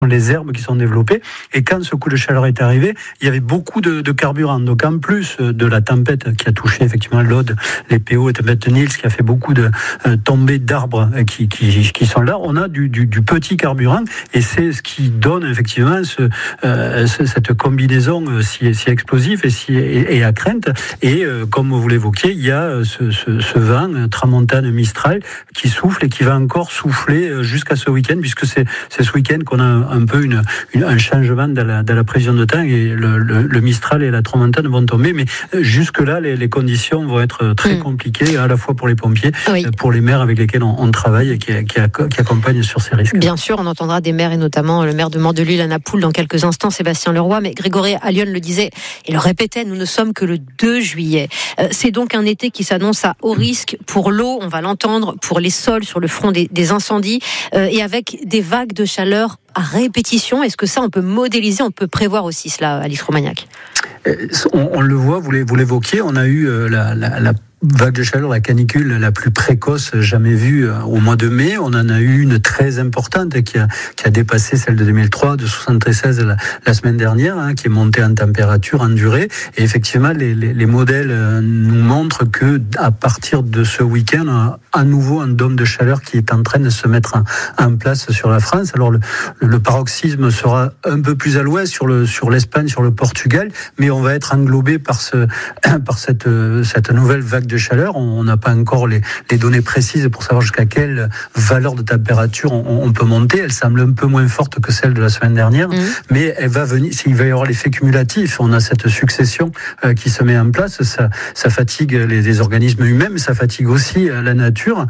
les herbes qui sont développées. Et quand ce coup de chaleur est arrivé, il y avait beaucoup de carburant. Donc en plus de la tempête qui a touché effectivement l'Aude, les PO et tempête Nils, qui a fait beaucoup de tombées d'arbres qui sont là, on a du petit carburant, et c'est ce qui donne effectivement cette combinaison si explosive et à crainte. Et comme vous l'évoquiez, il y a ce vent tramontane Mistral qui souffle et qui va encore souffler jusqu'à ce week-end, puisque c'est ce week-end qu'on a un peu un changement dans la prévision de temps, et le Mistral et la tramontane vont tomber, mais jusque-là, les conditions vont être très compliquées, à la fois pour les pompiers, pour les maires avec lesquels on travaille et qui accompagnent sur ces risques. Bien sûr, on entendra des maires, et notamment le maire de Mandelieu, la Napoule, dans quelques instants, Sébastien Leroy, mais Grégory Allione le disait et le répétait, nous ne sommes que le 2 juillet. C'est donc un été qui s'annonce à haut risque pour l'eau, on va l'entendre, pour les sols, sur le front des incendies, et avec des vagues de chaleur à répétition. Est-ce que ça, on peut modéliser, on peut prévoir aussi cela, Alice Romagnac? On le voit, vous l'évoquiez, on a eu la vague de chaleur, la canicule la plus précoce jamais vue au mois de mai. On en a eu une très importante qui a dépassé celle de 2003, de 73 la semaine dernière, qui est montée en température, en durée. Et effectivement, les modèles nous montrent que à partir de ce week-end, on a à nouveau un dôme de chaleur qui est en train de se mettre en place sur la France. Alors le paroxysme sera un peu plus à l'ouest, sur l'Espagne, sur le Portugal, mais on va être englobé par cette nouvelle vague de chaleur. On n'a pas encore les données précises pour savoir jusqu'à quelle valeur de température on peut monter. Elle semble un peu moins forte que celle de la semaine dernière, mais elle va venir. Il va y avoir l'effet cumulatif. On a cette succession qui se met en place. Ça fatigue les organismes humains, mais ça fatigue aussi la nature.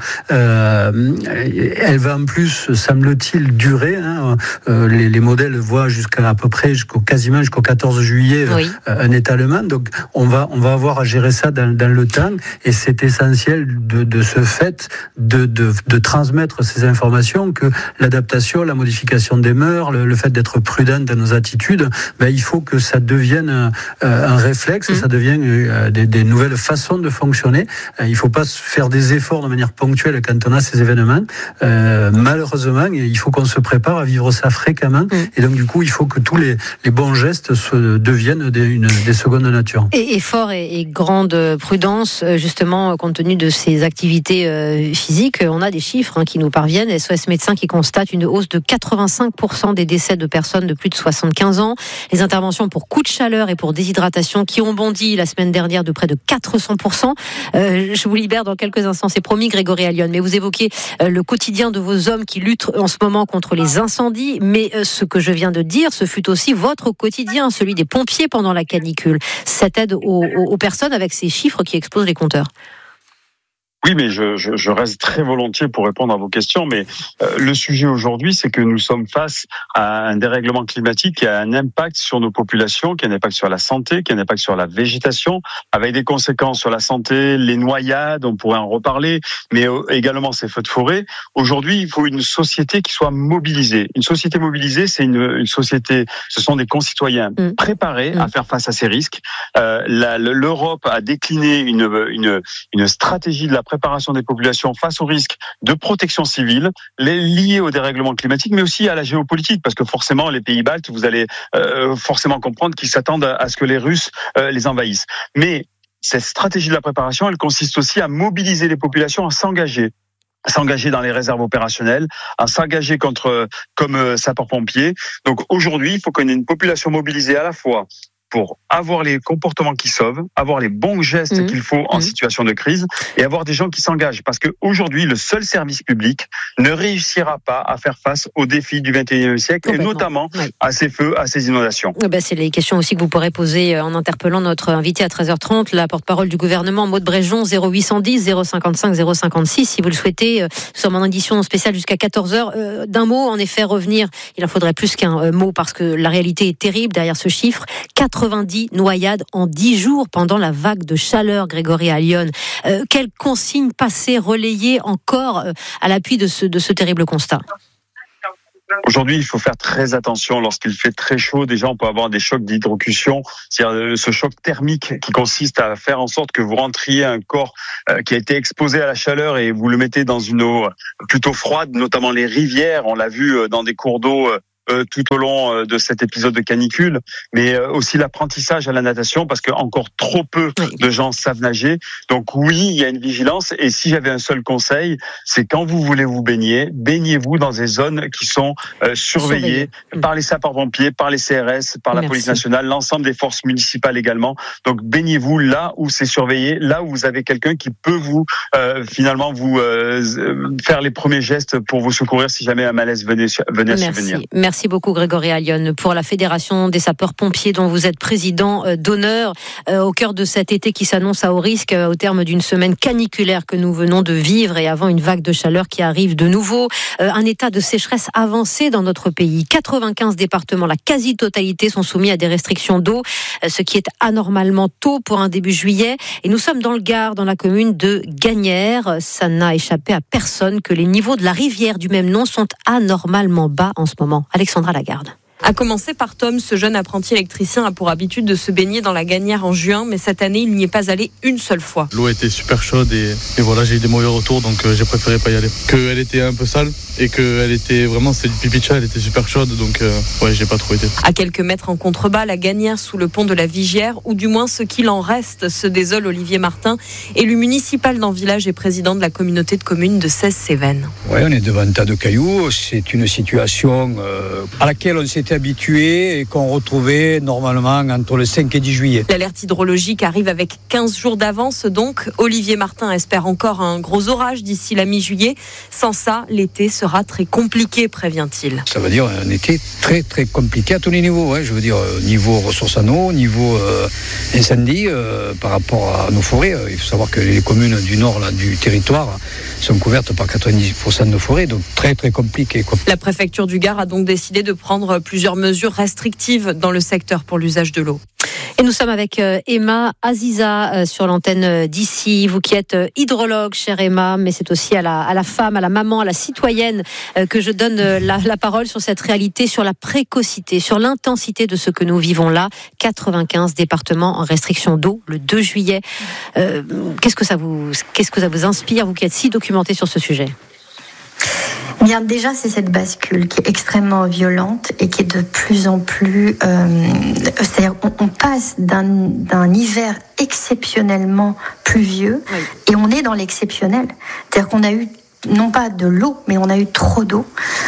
Elle va en plus, semble-t-il, durer. Les modèles voient quasiment jusqu'au 14 juillet un étalement. Donc on va avoir à gérer ça dans le temps. Et c'est essentiel de ce fait de transmettre ces informations, que l'adaptation, la modification des mœurs, le fait d'être prudent dans nos attitudes, il faut que ça devienne un réflexe, ça devienne des nouvelles façons de fonctionner. Il ne faut pas faire des efforts de manière ponctuelle quand on a ces événements. Malheureusement, il faut qu'on se prépare à vivre ça fréquemment. Et donc du coup, il faut que tous les bons gestes deviennent des secondes nature. Et effort et grande prudence, justement, compte tenu de ces activités physiques. On a des chiffres qui nous parviennent. SOS Médecins qui constate une hausse de 85% des décès de personnes de plus de 75 ans. Les interventions pour coups de chaleur et pour déshydratation qui ont bondi la semaine dernière de près de 400%. Je vous libère dans quelques instants, c'est promis, Grégory Allione. Mais vous évoquez le quotidien de vos hommes qui luttent en ce moment contre les incendies. Mais ce que je viens de dire, ce fut aussi votre quotidien, celui des pompiers pendant la canicule. Cette aide aux personnes avec ces chiffres qui explosent les compteurs. Oui, mais je reste très volontiers pour répondre à vos questions, mais le sujet aujourd'hui, c'est que nous sommes face à un dérèglement climatique qui a un impact sur nos populations, qui a un impact sur la santé, qui a un impact sur la végétation, avec des conséquences sur la santé, les noyades, on pourrait en reparler, mais également ces feux de forêt. Aujourd'hui, il faut une société qui soit mobilisée. Une société mobilisée, c'est une société, ce sont des concitoyens préparés à faire face à ces risques. L'Europe a décliné une stratégie de la préparation des populations face aux risques de protection civile, liés au dérèglement climatique, mais aussi à la géopolitique, parce que forcément, les pays baltes, vous allez forcément comprendre qu'ils s'attendent à ce que les Russes les envahissent. Mais cette stratégie de la préparation, elle consiste aussi à mobiliser les populations, à s'engager dans les réserves opérationnelles, à s'engager comme sapeurs-pompiers. Donc aujourd'hui, il faut qu'on ait une population mobilisée à la fois pour avoir les comportements qui sauvent, avoir les bons gestes qu'il faut en situation de crise, et avoir des gens qui s'engagent. Parce qu'aujourd'hui, le seul service public ne réussira pas à faire face aux défis du 21e siècle, et notamment à ces feux, à ces inondations. C'est les questions aussi que vous pourrez poser en interpellant notre invité à 13h30, la porte-parole du gouvernement, Maud Bréjon, 0810 055 056. Si vous le souhaitez, nous sommes en édition spéciale jusqu'à 14h. D'un mot, en effet, revenir, il en faudrait plus qu'un mot, parce que la réalité est terrible derrière ce chiffre. 90 noyades en 10 jours pendant la vague de chaleur, Grégory Allione. Quelles consignes passées, relayées encore à l'appui de ce terrible constat? Aujourd'hui, il faut faire très attention lorsqu'il fait très chaud. Déjà, on peut avoir des chocs d'hydrocution, c'est-à-dire ce choc thermique qui consiste à faire en sorte que vous rentriez un corps qui a été exposé à la chaleur et vous le mettez dans une eau plutôt froide, notamment les rivières. On l'a vu dans des cours d'eau tout au long de cet épisode de canicule, mais aussi l'apprentissage à la natation, parce que encore trop peu de gens savent nager. Donc oui, il y a une vigilance. Et si j'avais un seul conseil, c'est quand vous voulez vous baigner, baignez-vous dans des zones qui sont surveillées par les sapeurs-pompiers, par les CRS, par la police nationale, l'ensemble des forces municipales également. Donc baignez-vous là où c'est surveillé, là où vous avez quelqu'un qui peut vous finalement vous faire les premiers gestes pour vous secourir si jamais un malaise venait à survenir. Merci beaucoup Grégory Allione pour la Fédération des sapeurs-pompiers dont vous êtes président d'honneur au cœur de cet été qui s'annonce à haut risque au terme d'une semaine caniculaire que nous venons de vivre et avant une vague de chaleur qui arrive de nouveau. Un état de sécheresse avancé dans notre pays. 95 départements, la quasi-totalité sont soumis à des restrictions d'eau, ce qui est anormalement tôt pour un début juillet. Et nous sommes dans le Gard, dans la commune de Gagnères. Ça n'a échappé à personne que les niveaux de la rivière du même nom sont anormalement bas en ce moment. Alexandra Lagarde. À commencer par Tom, ce jeune apprenti électricien a pour habitude de se baigner dans la Gagnère en juin, mais cette année, il n'y est pas allé une seule fois. L'eau était super chaude et voilà, j'ai eu des mauvais retours, donc j'ai préféré pas y aller. Qu'elle était un peu sale et qu'elle était vraiment, c'est du pipi de chat, elle était super chaude, donc j'ai pas trop été. À quelques mètres en contrebas, la Gagnère sous le pont de la Vigière, ou du moins ce qu'il en reste, se désole Olivier Martin, élu municipal dans le village et président de la communauté de communes de Cèze-Cévennes. Ouais, on est devant un tas de cailloux, c'est une situation à laquelle on s'était habitué et qu'on retrouvait normalement entre le 5 et 10 juillet. L'alerte hydrologique arrive avec 15 jours d'avance, donc Olivier Martin espère encore un gros orage d'ici la mi-juillet. Sans ça, l'été sera très compliqué, prévient-il. Ça veut dire un été très très compliqué à tous les niveaux. Je veux dire, niveau ressources en eau, niveau incendie, par rapport à nos forêts. Il faut savoir que les communes du nord du territoire sont couvertes par 90% de forêts, donc très très compliqué. La préfecture du Gard a donc décidé de prendre plusieurs mesures restrictives dans le secteur pour l'usage de l'eau. Et nous sommes avec Emma Aziza sur l'antenne d'ici. Vous qui êtes hydrologue, chère Emma, mais c'est aussi à la femme, à la maman, à la citoyenne que je donne la parole sur cette réalité, sur la précocité, sur l'intensité de ce que nous vivons là. 95 départements en restriction d'eau le 2 juillet. Qu'est-ce que ça vous inspire, vous qui êtes si documenté sur ce sujet ? Bien, déjà, c'est cette bascule qui est extrêmement violente et qui est de plus en plus... c'est-à-dire, on passe d'un hiver exceptionnellement pluvieux et on est dans l'exceptionnel. C'est-à-dire qu'on a eu non pas de l'eau, mais on a eu trop d'eau.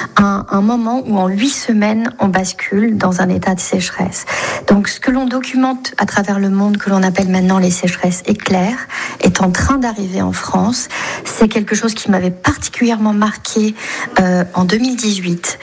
Un moment où en 8 semaines, on bascule dans un état de sécheresse. Donc ce que l'on documente à travers le monde, que l'on appelle maintenant les sécheresses éclairs, est en train d'arriver en France. C'est quelque chose qui m'avait particulièrement marqué en 2018.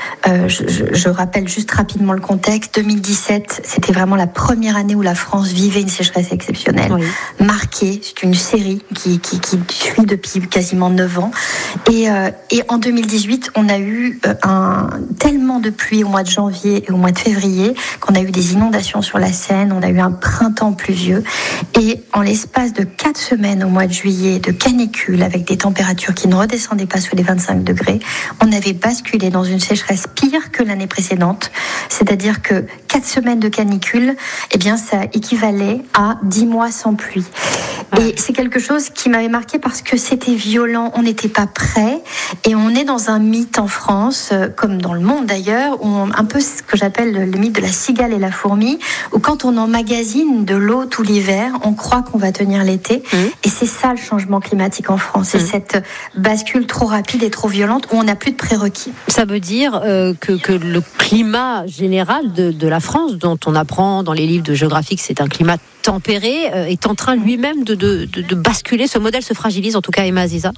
Je rappelle juste rapidement le contexte. 2017, c'était vraiment la première année où la France vivait une sécheresse exceptionnelle. Marquée, c'est une série qui suit depuis quasiment 9 ans. Et en 2018, on a eu tellement de pluie au mois de janvier et au mois de février qu'on a eu des inondations sur la Seine, on a eu un printemps pluvieux. Et en l'espace de 4 semaines au mois de juillet, de canicule, avec des températures qui ne redescendaient pas sous les 25 degrés, on avait basculé dans une sécheresse pire que l'année précédente. C'est-à-dire que 4 semaines de canicule, eh bien, ça équivalait à 10 mois sans pluie. Et c'est quelque chose qui m'avait marqué parce que c'était violent, on n'était pas prêt, et on est dans un mythe en France, comme dans le monde d'ailleurs, un peu ce que j'appelle le mythe de la cigale et la fourmi, où quand on emmagasine de l'eau tout l'hiver, on croit qu'on va tenir l'été, et c'est ça le changement climatique en France, c'est cette bascule trop rapide et trop violente où on n'a plus de prérequis. Ça veut dire que le climat général de la France, dont on apprend dans les livres de géographie que c'est un climat tempéré, est en train lui-même de basculer. Ce modèle se fragilise, en tout cas, Emma Aziza.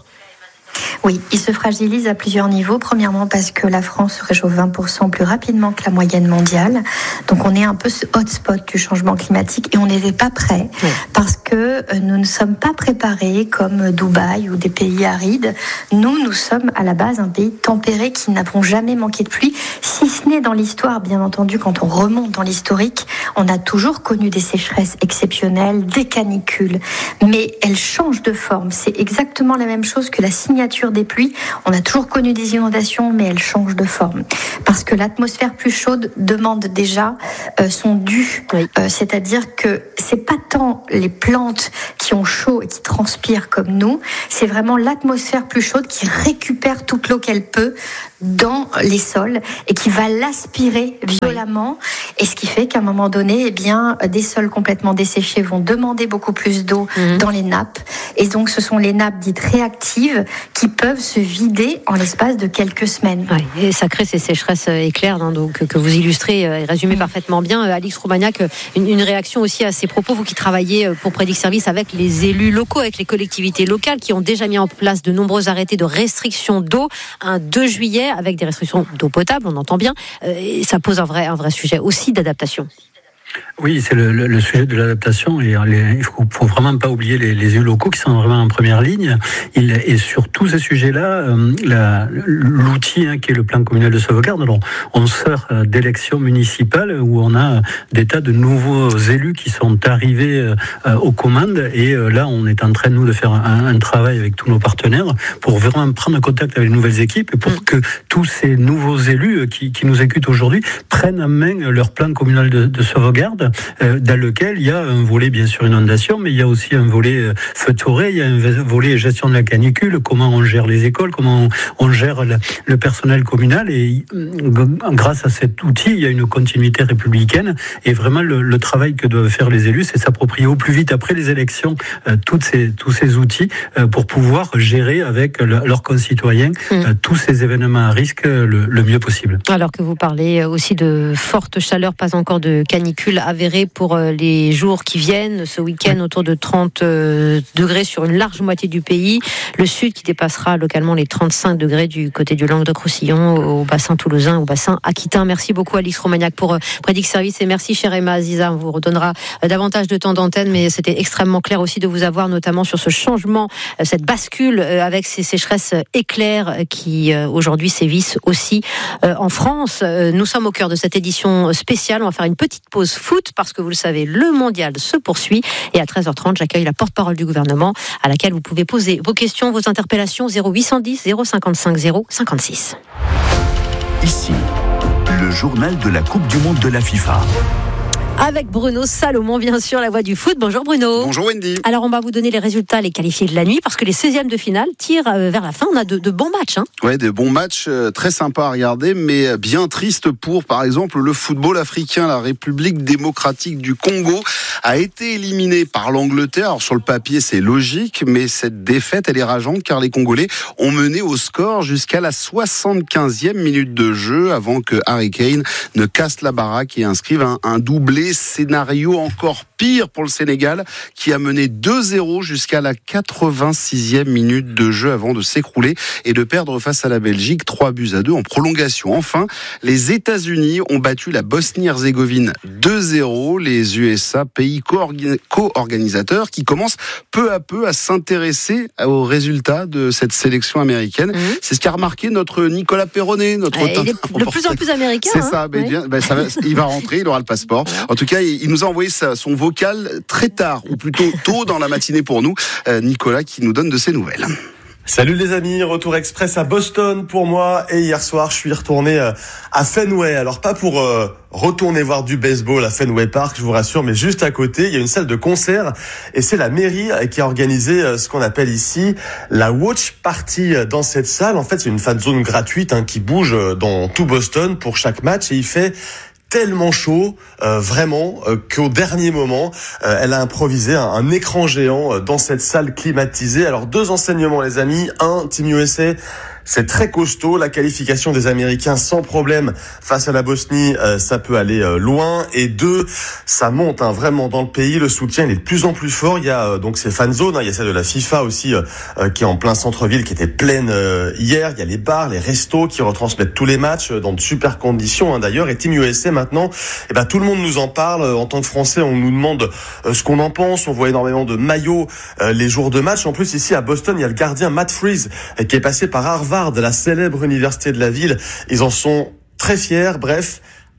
Oui, il se fragilise à plusieurs niveaux. Premièrement, parce que la France se réchauffe 20% plus rapidement que la moyenne mondiale. Donc, on est un peu ce hotspot du changement climatique et on n'était pas prêt parce que nous ne sommes pas préparés comme Dubaï ou des pays arides. Nous sommes à la base un pays tempéré qui n'avons jamais manqué de pluie, si ce n'est dans l'histoire, bien entendu, quand on remonte dans l'historique, on a toujours connu des sécheresses exceptionnelles, des canicules, mais elles changent de forme. C'est exactement la même chose que la signalisation signature des pluies. On a toujours connu des inondations, mais elles changent de forme. Parce que l'atmosphère plus chaude demande déjà son dû. C'est-à-dire que c'est pas tant les plantes qui ont chaud et qui transpirent comme nous, c'est vraiment l'atmosphère plus chaude qui récupère toute l'eau qu'elle peut dans les sols et qui va l'aspirer violemment. Et ce qui fait qu'à un moment donné, des sols complètement desséchés vont demander beaucoup plus d'eau dans les nappes. Et donc, ce sont les nappes dites réactives qui peuvent se vider en l'espace de quelques semaines. Oui, et ça crée ces sécheresses éclairs, donc, que vous illustrez et résumez parfaitement bien. Alix Roumaniac, une réaction aussi à ces propos, vous qui travaillez pour Prédic Service avec les élus locaux, avec les collectivités locales qui ont déjà mis en place de nombreux arrêtés de restriction d'eau un 2 juillet avec des restrictions d'eau potable, on entend bien, et ça pose un vrai sujet aussi d'adaptation. Oui, c'est le sujet de l'adaptation et il faut vraiment pas oublier les élus locaux qui sont vraiment en première ligne. Et sur tous ces sujets-là, l'outil qui est le plan communal de sauvegarde, alors on sort d'élections municipales où on a des tas de nouveaux élus qui sont arrivés aux commandes et là on est en train nous de faire un travail avec tous nos partenaires pour vraiment prendre contact avec les nouvelles équipes et pour que tous ces nouveaux élus qui nous écoutent aujourd'hui prennent en main leur plan communal de sauvegarde. Dans lequel il y a un volet bien sûr inondation, mais il y a aussi un volet feu de forêt, il y a un volet gestion de la canicule, comment on gère les écoles, comment on gère le personnel communal, et grâce à cet outil, il y a une continuité républicaine, et vraiment le travail que doivent faire les élus, c'est s'approprier au plus vite après les élections tous ces outils pour pouvoir gérer avec leurs concitoyens tous ces événements à risque le mieux possible. Alors que vous parlez aussi de forte chaleur, pas encore de canicule avéré pour les jours qui viennent. Ce week-end, autour de 30 degrés sur une large moitié du pays. Le sud qui dépassera localement les 35 degrés du côté du Languedoc-Roussillon, au bassin toulousain, au bassin aquitain. Merci beaucoup Alix Roumaniac pour Prédic Service et merci chère Emma Aziza. On vous redonnera davantage de temps d'antenne, mais c'était extrêmement clair aussi de vous avoir, notamment sur ce changement, cette bascule avec ces sécheresses éclairs qui aujourd'hui sévissent aussi en France. Nous sommes au cœur de cette édition spéciale. On va faire une petite pause foot parce que vous le savez, le mondial se poursuit et à 13h30, j'accueille la porte-parole du gouvernement à laquelle vous pouvez poser vos questions, vos interpellations 0810 055 056. Ici, le journal de la Coupe du Monde de la FIFA. Avec Bruno Salomon, bien sûr, la voix du foot. Bonjour Bruno. Bonjour Wendy. Alors on va vous donner les résultats, les qualifiés de la nuit, parce que les 16e de finale tirent vers la fin. On a de bons matchs. Ouais, de bons matchs, très sympas à regarder, mais bien tristes pour, par exemple, le football africain. La République démocratique du Congo a été éliminée par l'Angleterre. Alors sur le papier, c'est logique, mais cette défaite, elle est rageante, car les Congolais ont mené au score jusqu'à la 75e minute de jeu, avant que Harry Kane ne casse la baraque et inscrive un doublé. Scénario encore pire pour le Sénégal qui a mené 2-0 jusqu'à la 86e minute de jeu avant de s'écrouler et de perdre face à la Belgique 3-2 en prolongation. Enfin, les États-Unis ont battu la Bosnie-Herzégovine 2-0. Les USA, pays co-organisateurs, qui commencent peu à peu à s'intéresser aux résultats de cette sélection américaine. C'est ce qu'a remarqué notre Nicolas Perronnet, notre il est de plus en plus américain. C'est ça, il va rentrer, il aura le passeport. En tout cas, il nous a envoyé son vocal très tard, ou plutôt tôt dans la matinée pour nous. Nicolas qui nous donne de ses nouvelles. Salut les amis, retour express à Boston pour moi et hier soir je suis retourné à Fenway. Alors pas pour retourner voir du baseball à Fenway Park, je vous rassure, mais juste à côté il y a une salle de concert et c'est la mairie qui a organisé ce qu'on appelle ici la Watch Party dans cette salle. En fait c'est une fan zone gratuite qui bouge dans tout Boston pour chaque match et il fait tellement chaud, vraiment, qu'au dernier moment, elle a improvisé un écran géant dans cette salle climatisée. Alors 2 enseignements les amis, 1, Team USA, c'est très costaud, la qualification des Américains sans problème face à la Bosnie, ça peut aller loin, et 2, ça monte vraiment dans le pays, le soutien il est de plus en plus fort. Il y a donc ces fan zones, il y a celle de la FIFA aussi qui est en plein centre-ville, qui était pleine hier, il y a les bars, les restos qui retransmettent tous les matchs dans de super conditions d'ailleurs, et Team USA maintenant, tout le monde nous en parle. En tant que Français, on nous demande ce qu'on en pense, on voit énormément de maillots les jours de match. En plus ici à Boston, il y a le gardien Matt Freeze qui est passé par Harvard, la célèbre université de la ville. Ils en sont très fiers. Bref,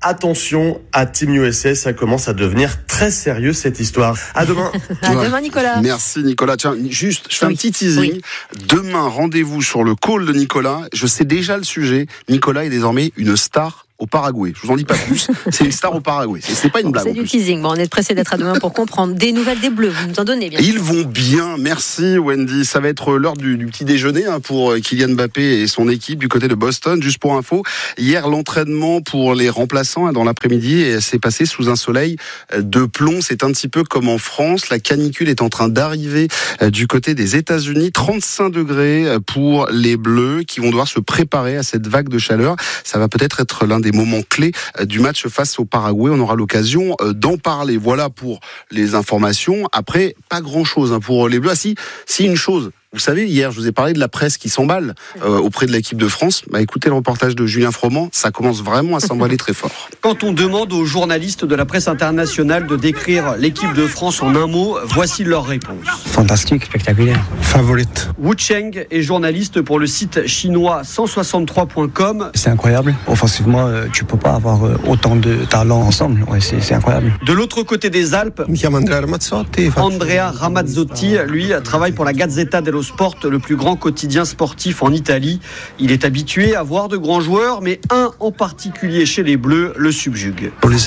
attention à Team USA, ça commence à devenir très sérieux cette histoire. À demain. À demain, Nicolas. Merci Nicolas. Tiens, juste, je fais un petit teasing. Oui. Demain, rendez-vous sur le call de Nicolas. Je sais déjà le sujet. Nicolas est désormais une star au Paraguay. Je vous en dis pas plus. C'est une star au Paraguay. C'est pas une blague. C'est du teasing. Bon, on est pressé d'être à demain pour comprendre. Des nouvelles des Bleus, vous nous en donnez bien. Ils vont bien. Merci Wendy. Ça va être l'heure du petit déjeuner pour Kylian Mbappé et son équipe du côté de Boston. Juste pour info, hier l'entraînement pour les remplaçants dans l'après-midi et s'est passé sous un soleil de plomb. C'est un petit peu comme en France. La canicule est en train d'arriver du côté des États-Unis. 35 degrés pour les Bleus qui vont devoir se préparer à cette vague de chaleur. Ça va peut-être être l'un des moments clés du match face au Paraguay. On aura l'occasion d'en parler. Voilà pour les informations. Après, pas grand-chose pour les Bleus. Ah, si une chose. Vous savez, hier, je vous ai parlé de la presse qui s'emballe auprès de l'équipe de France. Écoutez le reportage de Julien Froment, ça commence vraiment à s'emballer très fort. Quand on demande aux journalistes de la presse internationale de décrire l'équipe de France en un mot, voici leur réponse. Fantastique, spectaculaire. Favorite. Wu Cheng est journaliste pour le site chinois 163.com. C'est incroyable. Offensivement, tu peux pas avoir autant de talent ensemble. Ouais, c'est incroyable. De l'autre côté des Alpes, Andrea Ramazzotti, lui, travaille pour la Gazzetta dello Sport, le plus grand quotidien sportif en Italie. Il est habitué à voir de grands joueurs, mais un en particulier chez les Bleus le subjugue.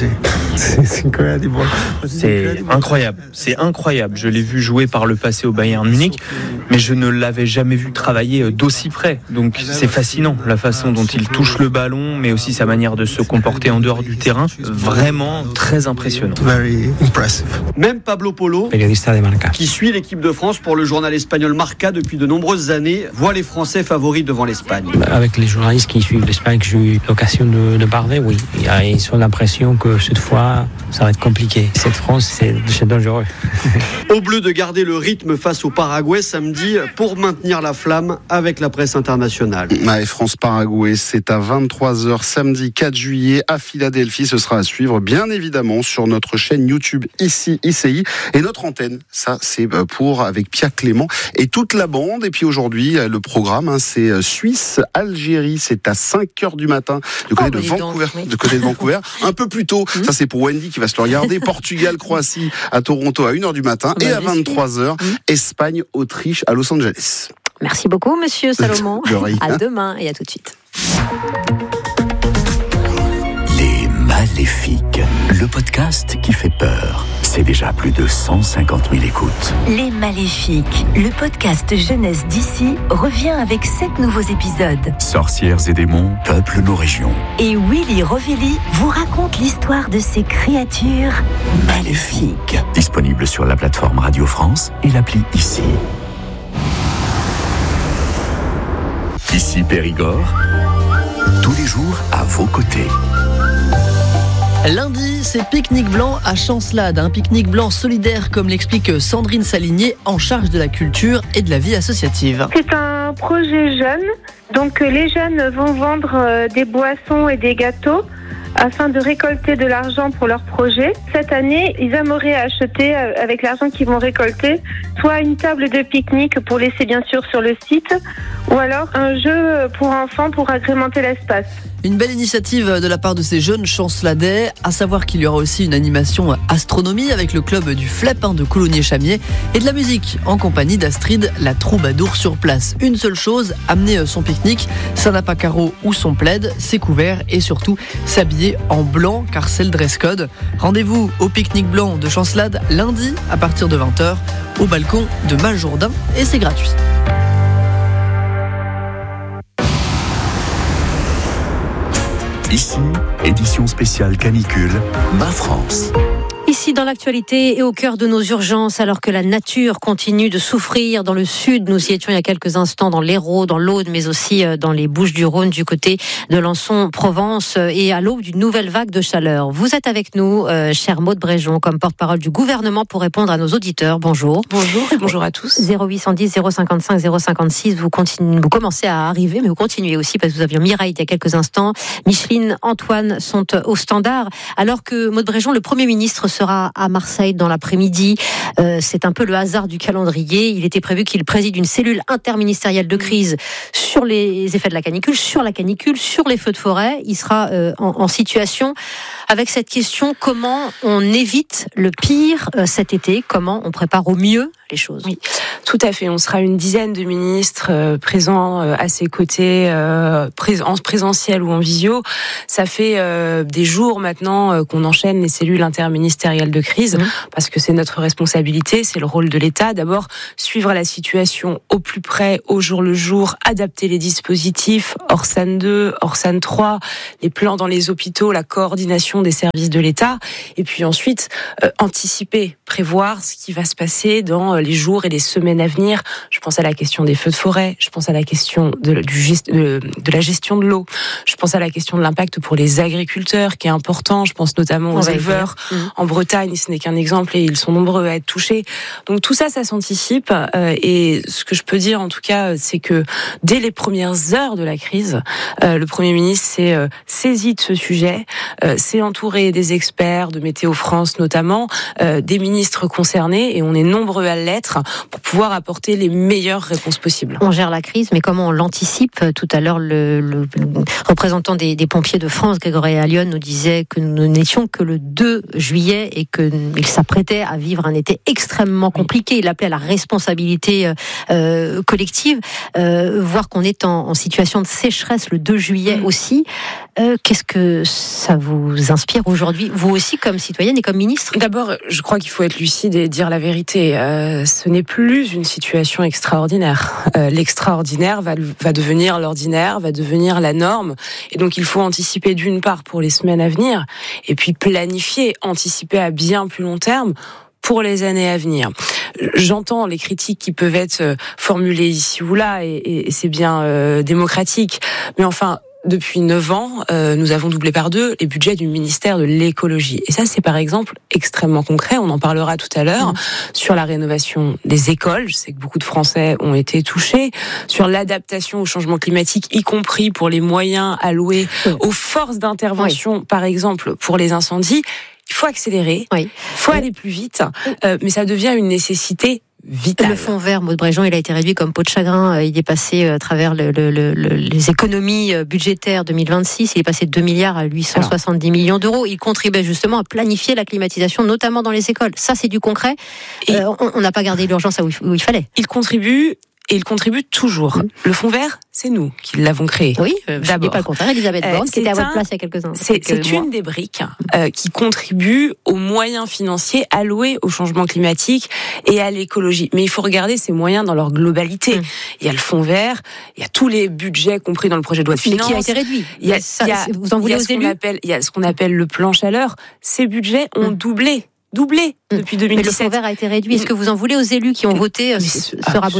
C'est incroyable, c'est incroyable. Je l'ai vu jouer par le passé au Bayern Munich, mais je ne l'avais jamais vu travailler d'aussi près. Donc c'est fascinant, la façon dont il touche le ballon, mais aussi sa manière de se comporter en dehors du terrain. Vraiment très impressionnant. Même Pablo Polo, qui suit l'équipe de France pour le journal espagnol Marca depuis de nombreuses années, voit les Français favoris devant l'Espagne. Avec les journalistes qui suivent l'Espagne, j'ai eu l'occasion de parler, oui. Ils ont l'impression que cette fois, ça va être compliqué. Cette France, c'est dangereux. Aux Bleus de garder le rythme face au Paraguay samedi pour maintenir la flamme avec la presse internationale. France-Paraguay, c'est à 23h samedi 4 juillet à Philadelphie. Ce sera à suivre, bien évidemment, sur notre chaîne YouTube ici, ICI. Et notre antenne, ça, c'est pour avec Pierre Clément et toute la bande. Et puis aujourd'hui, le programme, c'est Suisse-Algérie. C'est à 5h du matin du côté de Vancouver. Du côté de Vancouver. Un peu plus tôt. Ça, c'est pour Wendy qui va se le regarder. Portugal-Croatie à Toronto à 1h du matin. Et à 23h, Espagne-Autriche à Los Angeles. Merci beaucoup, monsieur Salomon. À demain et à tout de suite. Les Maléfiques, le podcast qui fait peur. C'est déjà plus de 150 000 écoutes. Les Maléfiques, le podcast jeunesse d'ici, revient avec 7 nouveaux épisodes. Sorcières et démons peuplent nos régions. Et Willy Rovelli vous raconte l'histoire de ces créatures maléfiques. Disponible sur la plateforme Radio France et l'appli ICI. Ici Périgord, tous les jours à vos côtés. Lundi, c'est pique-nique blanc à Chancelade, un pique-nique blanc solidaire comme l'explique Sandrine Saligné, en charge de la culture et de la vie associative. C'est un projet jeune, donc les jeunes vont vendre des boissons et des gâteaux afin de récolter de l'argent pour leur projet. Cette année, ils aimeraient acheter, avec l'argent qu'ils vont récolter, soit une table de pique-nique pour laisser bien sûr sur le site, ou alors un jeu pour enfants pour agrémenter l'espace. Une belle initiative de la part de ces jeunes chanceladais, à savoir qu'il y aura aussi une animation astronomie avec le club du FLEP de Coulommiers-Chamiers et de la musique en compagnie d'Astrid, la troubadour sur place. Une seule chose, amener son pique-nique, ça n'a pas carreau ou son plaid, c'est couvert et surtout s'habiller en blanc car c'est le dress code. Rendez-vous au pique-nique blanc de Chancelade lundi à partir de 20h au balcon de Maljourdin et c'est gratuit. Ici, édition spéciale canicule, Ma France. Ici, dans l'actualité et au cœur de nos urgences, alors que la nature continue de souffrir dans le sud, nous y étions il y a quelques instants dans l'Hérault, dans l'Aude, mais aussi dans les Bouches-du-Rhône, du côté de Lançon, Provence, et à l'aube d'une nouvelle vague de chaleur. Vous êtes avec nous, chère Maude Bréjon, comme porte-parole du gouvernement pour répondre à nos auditeurs. Bonjour. Bonjour et bonjour à tous. 0810 055 056, vous commencez à arriver, mais vous continuez aussi, parce que vous aviez Mireille il y a quelques instants. Micheline, Antoine sont au standard, alors que Maude Bréjon, le Premier ministre, sera sera à Marseille dans l'après-midi. C'est un peu le hasard du calendrier. Il était prévu qu'il préside une cellule interministérielle de crise sur les effets de la canicule, sur les feux de forêt. Il sera en situation avec cette question: comment on évite le pire cet été? Comment on prépare au mieux les choses? Oui, tout à fait. On sera une dizaine de ministres présents à ses côtés, en présentiel ou en visio. Ça fait des jours maintenant qu'on enchaîne les cellules interministérielles de crise, parce que c'est notre responsabilité, c'est le rôle de l'État. D'abord, suivre la situation au plus près, au jour le jour, adapter les dispositifs, Orsan 2, Orsan 3, les plans dans les hôpitaux, la coordination des services de l'État, et puis ensuite anticiper, prévoir ce qui va se passer dans les jours et les semaines à venir. Je pense à la question des feux de forêt, je pense à la question de la gestion de l'eau, je pense à la question de l'impact pour les agriculteurs qui est important, je pense notamment aux éleveurs. En Bretagne, ce n'est qu'un exemple et ils sont nombreux à être touchés. Donc tout ça, ça s'anticipe, et ce que je peux dire en tout cas, c'est que dès les premières heures de la crise, le Premier ministre s'est saisi de ce sujet, s'est entouré des experts, de Météo France notamment, des ministres concernés, et on est nombreux à l'être pour pouvoir apporter les meilleures réponses possibles. On gère la crise, mais comment on l'anticipe? Tout à l'heure, le représentant des pompiers de France, Grégory Allion, nous disait que nous n'étions que le 2 juillet et qu'il s'apprêtait à vivre un été extrêmement compliqué. Il appelait à la responsabilité collective, voir qu'on est en situation de sécheresse le 2 juillet aussi. Qu'est-ce que ça vous inspire aujourd'hui, vous aussi comme citoyenne et comme ministre? D'abord, je crois qu'il faut être lucide et dire la vérité. Ce n'est plus une situation extraordinaire. L'extraordinaire va devenir l'ordinaire, va devenir la norme. Et donc, il faut anticiper d'une part pour les semaines à venir, et puis planifier, anticiper à bien plus long terme pour les années à venir. J'entends les critiques qui peuvent être formulées ici ou là, et c'est bien démocratique. Mais enfin, depuis 9 ans, nous avons doublé par 2 les budgets du ministère de l'écologie. Et ça, c'est par exemple extrêmement concret. On en parlera tout à l'heure sur la rénovation des écoles. Je sais que beaucoup de Français ont été touchés. Sur l'adaptation au changement climatique, y compris pour les moyens alloués aux forces d'intervention, par exemple pour les incendies. Il faut accélérer, il faut aller plus vite, mais ça devient une nécessité vitale. Le fonds vert, Maud Bréjean, il a été réduit comme peau de chagrin. Il est passé à travers les économies budgétaires 2026. Il est passé de 2 milliards à 870 millions d'euros. Il contribuait justement à planifier la climatisation, notamment dans les écoles. Ça, c'est du concret. Et on n'a pas gardé l'urgence où il fallait. Il contribue. Et il contribue toujours. Le fonds vert, c'est nous qui l'avons créé. Oui, je ne dis pas le contraire. Elisabeth Borne, qui était à votre place il y a quelques instants. C'est une des briques qui contribue aux moyens financiers alloués au changement climatique et à l'écologie. Mais il faut regarder ces moyens dans leur globalité. Il y a le fonds vert, il y a tous les budgets compris dans le projet de loi de finances. Mais qui a été réduit. Vous en voulez aux élus ? Il y a ce qu'on appelle le plan chaleur. Ces budgets ont doublé depuis 2017. Mais le fonds vert a été réduit. Est-ce que vous en voulez aux élus qui ont voté ce rabotage ?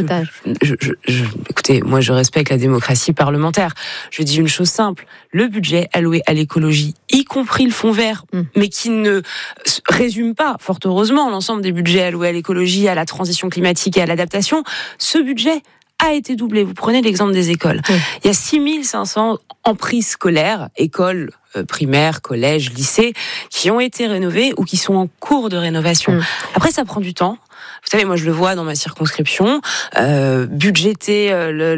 Écoutez, moi je respecte la démocratie parlementaire. Je dis une chose simple, le budget alloué à l'écologie, y compris le fonds vert, mais qui ne résume pas, fort heureusement, l'ensemble des budgets alloués à l'écologie, à la transition climatique et à l'adaptation, ce budget a été doublé. Vous prenez l'exemple des écoles. Il y a 6500 emprises scolaires, écoles primaires, collèges, lycées, qui ont été rénovées ou qui sont en cours de rénovation. Après, ça prend du temps. Vous savez, moi je le vois dans ma circonscription, budgéter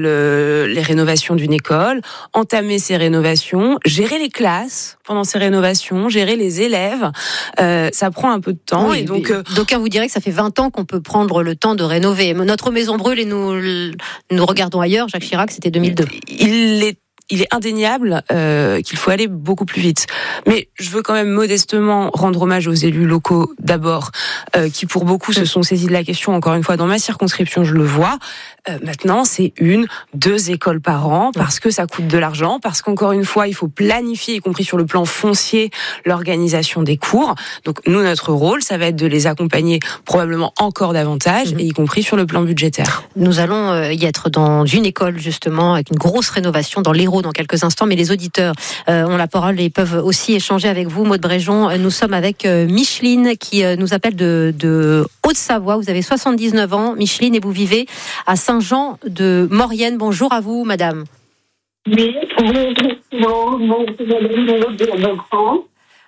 les rénovations d'une école, entamer ces rénovations, gérer les classes pendant ces rénovations, gérer les élèves, ça prend un peu de temps. Oui, et donc, d'aucuns vous diraient que ça fait 20 ans qu'on peut prendre le temps de rénover. Notre maison brûle et nous regardons ailleurs. Jacques Chirac, c'était 2002. Il est indéniable qu'il faut aller beaucoup plus vite. Mais je veux quand même modestement rendre hommage aux élus locaux d'abord, qui pour beaucoup se sont saisis de la question. Encore une fois, dans ma circonscription, je le vois. Maintenant, c'est 1-2 écoles par an, parce que ça coûte de l'argent, parce qu'encore une fois, il faut planifier, y compris sur le plan foncier, l'organisation des cours. Donc nous, notre rôle, ça va être de les accompagner probablement encore davantage, et y compris sur le plan budgétaire. Nous allons y être dans une école, justement, avec une grosse rénovation dans l'Hérault dans quelques instants, mais les auditeurs ont la parole et peuvent aussi échanger avec vous. Maud Bréjean, nous sommes avec Micheline qui nous appelle de Haute-Savoie. Vous avez 79 ans, Micheline, et vous vivez à Saint-Jean de Maurienne. Bonjour à vous, madame. Oui, bonjour.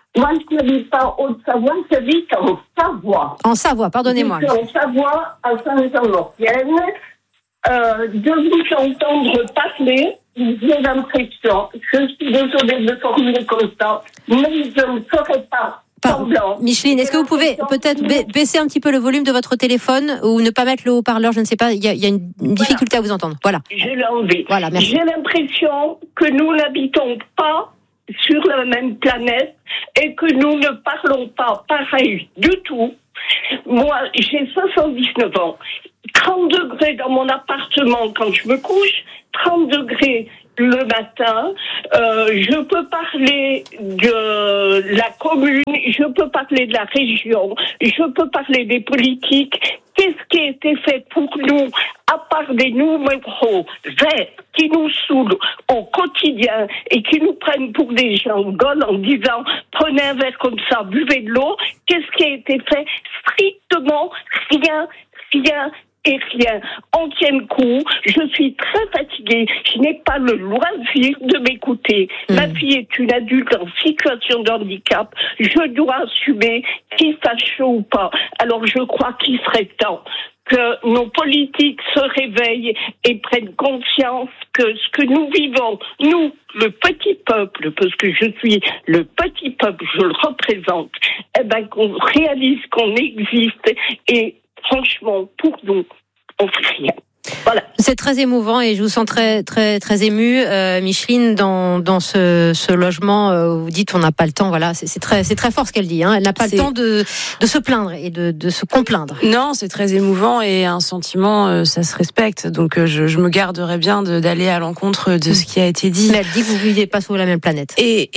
Moi, je n'habite pas en Haute-Savoie, j'habite en Savoie. En Savoie, pardonnez-moi. Je suis en Savoie, à Saint-Jean-Maurienne. De vous entendre parler, j'ai l'impression, je suis désolée de formuler comme ça, mais je ne ferai pas semblant. Micheline, est-ce que vous pouvez peut-être baisser un petit peu le volume de votre téléphone ou ne pas mettre le haut-parleur, je ne sais pas, il y a une difficulté à vous entendre. Voilà. Je l'ai enlevé. Voilà, merci. J'ai l'impression que nous n'habitons pas sur la même planète et que nous ne parlons pas pareil du tout. Moi, j'ai 79 ans. 30 degrés dans mon appartement quand je me couche, 30 degrés le matin. Je peux parler de la commune, je peux parler de la région, je peux parler des politiques. Qu'est-ce qui a été fait pour nous, à part des numéros verts qui nous saoulent au quotidien et qui nous prennent pour des gens gaules en disant prenez un verre comme ça, buvez de l'eau. Qu'est-ce qui a été fait? Strictement rien et rien. On tient le coup. Je suis très fatiguée. Je n'ai pas le loisir de m'écouter. Ma fille est une adulte en situation de handicap. Je dois assumer qu'il fasse chaud ou pas. Alors je crois qu'il serait temps que nos politiques se réveillent et prennent conscience que ce que nous vivons, nous, le petit peuple, parce que je suis le petit peuple, je le représente, qu'on réalise qu'on existe et franchement, pour nous, on fait rien. Voilà. C'est très émouvant et je vous sens très très très émue, Micheline, dans ce logement où vous dites on n'a pas le temps. Voilà, c'est très fort ce qu'elle dit. Hein. Elle n'a pas le temps de se plaindre et de se complaindre. Non, c'est très émouvant et un sentiment, ça se respecte. Donc je me garderai bien d'aller à l'encontre de ce qui a été dit. Mais elle dit que vous ne vivez pas sur la même planète.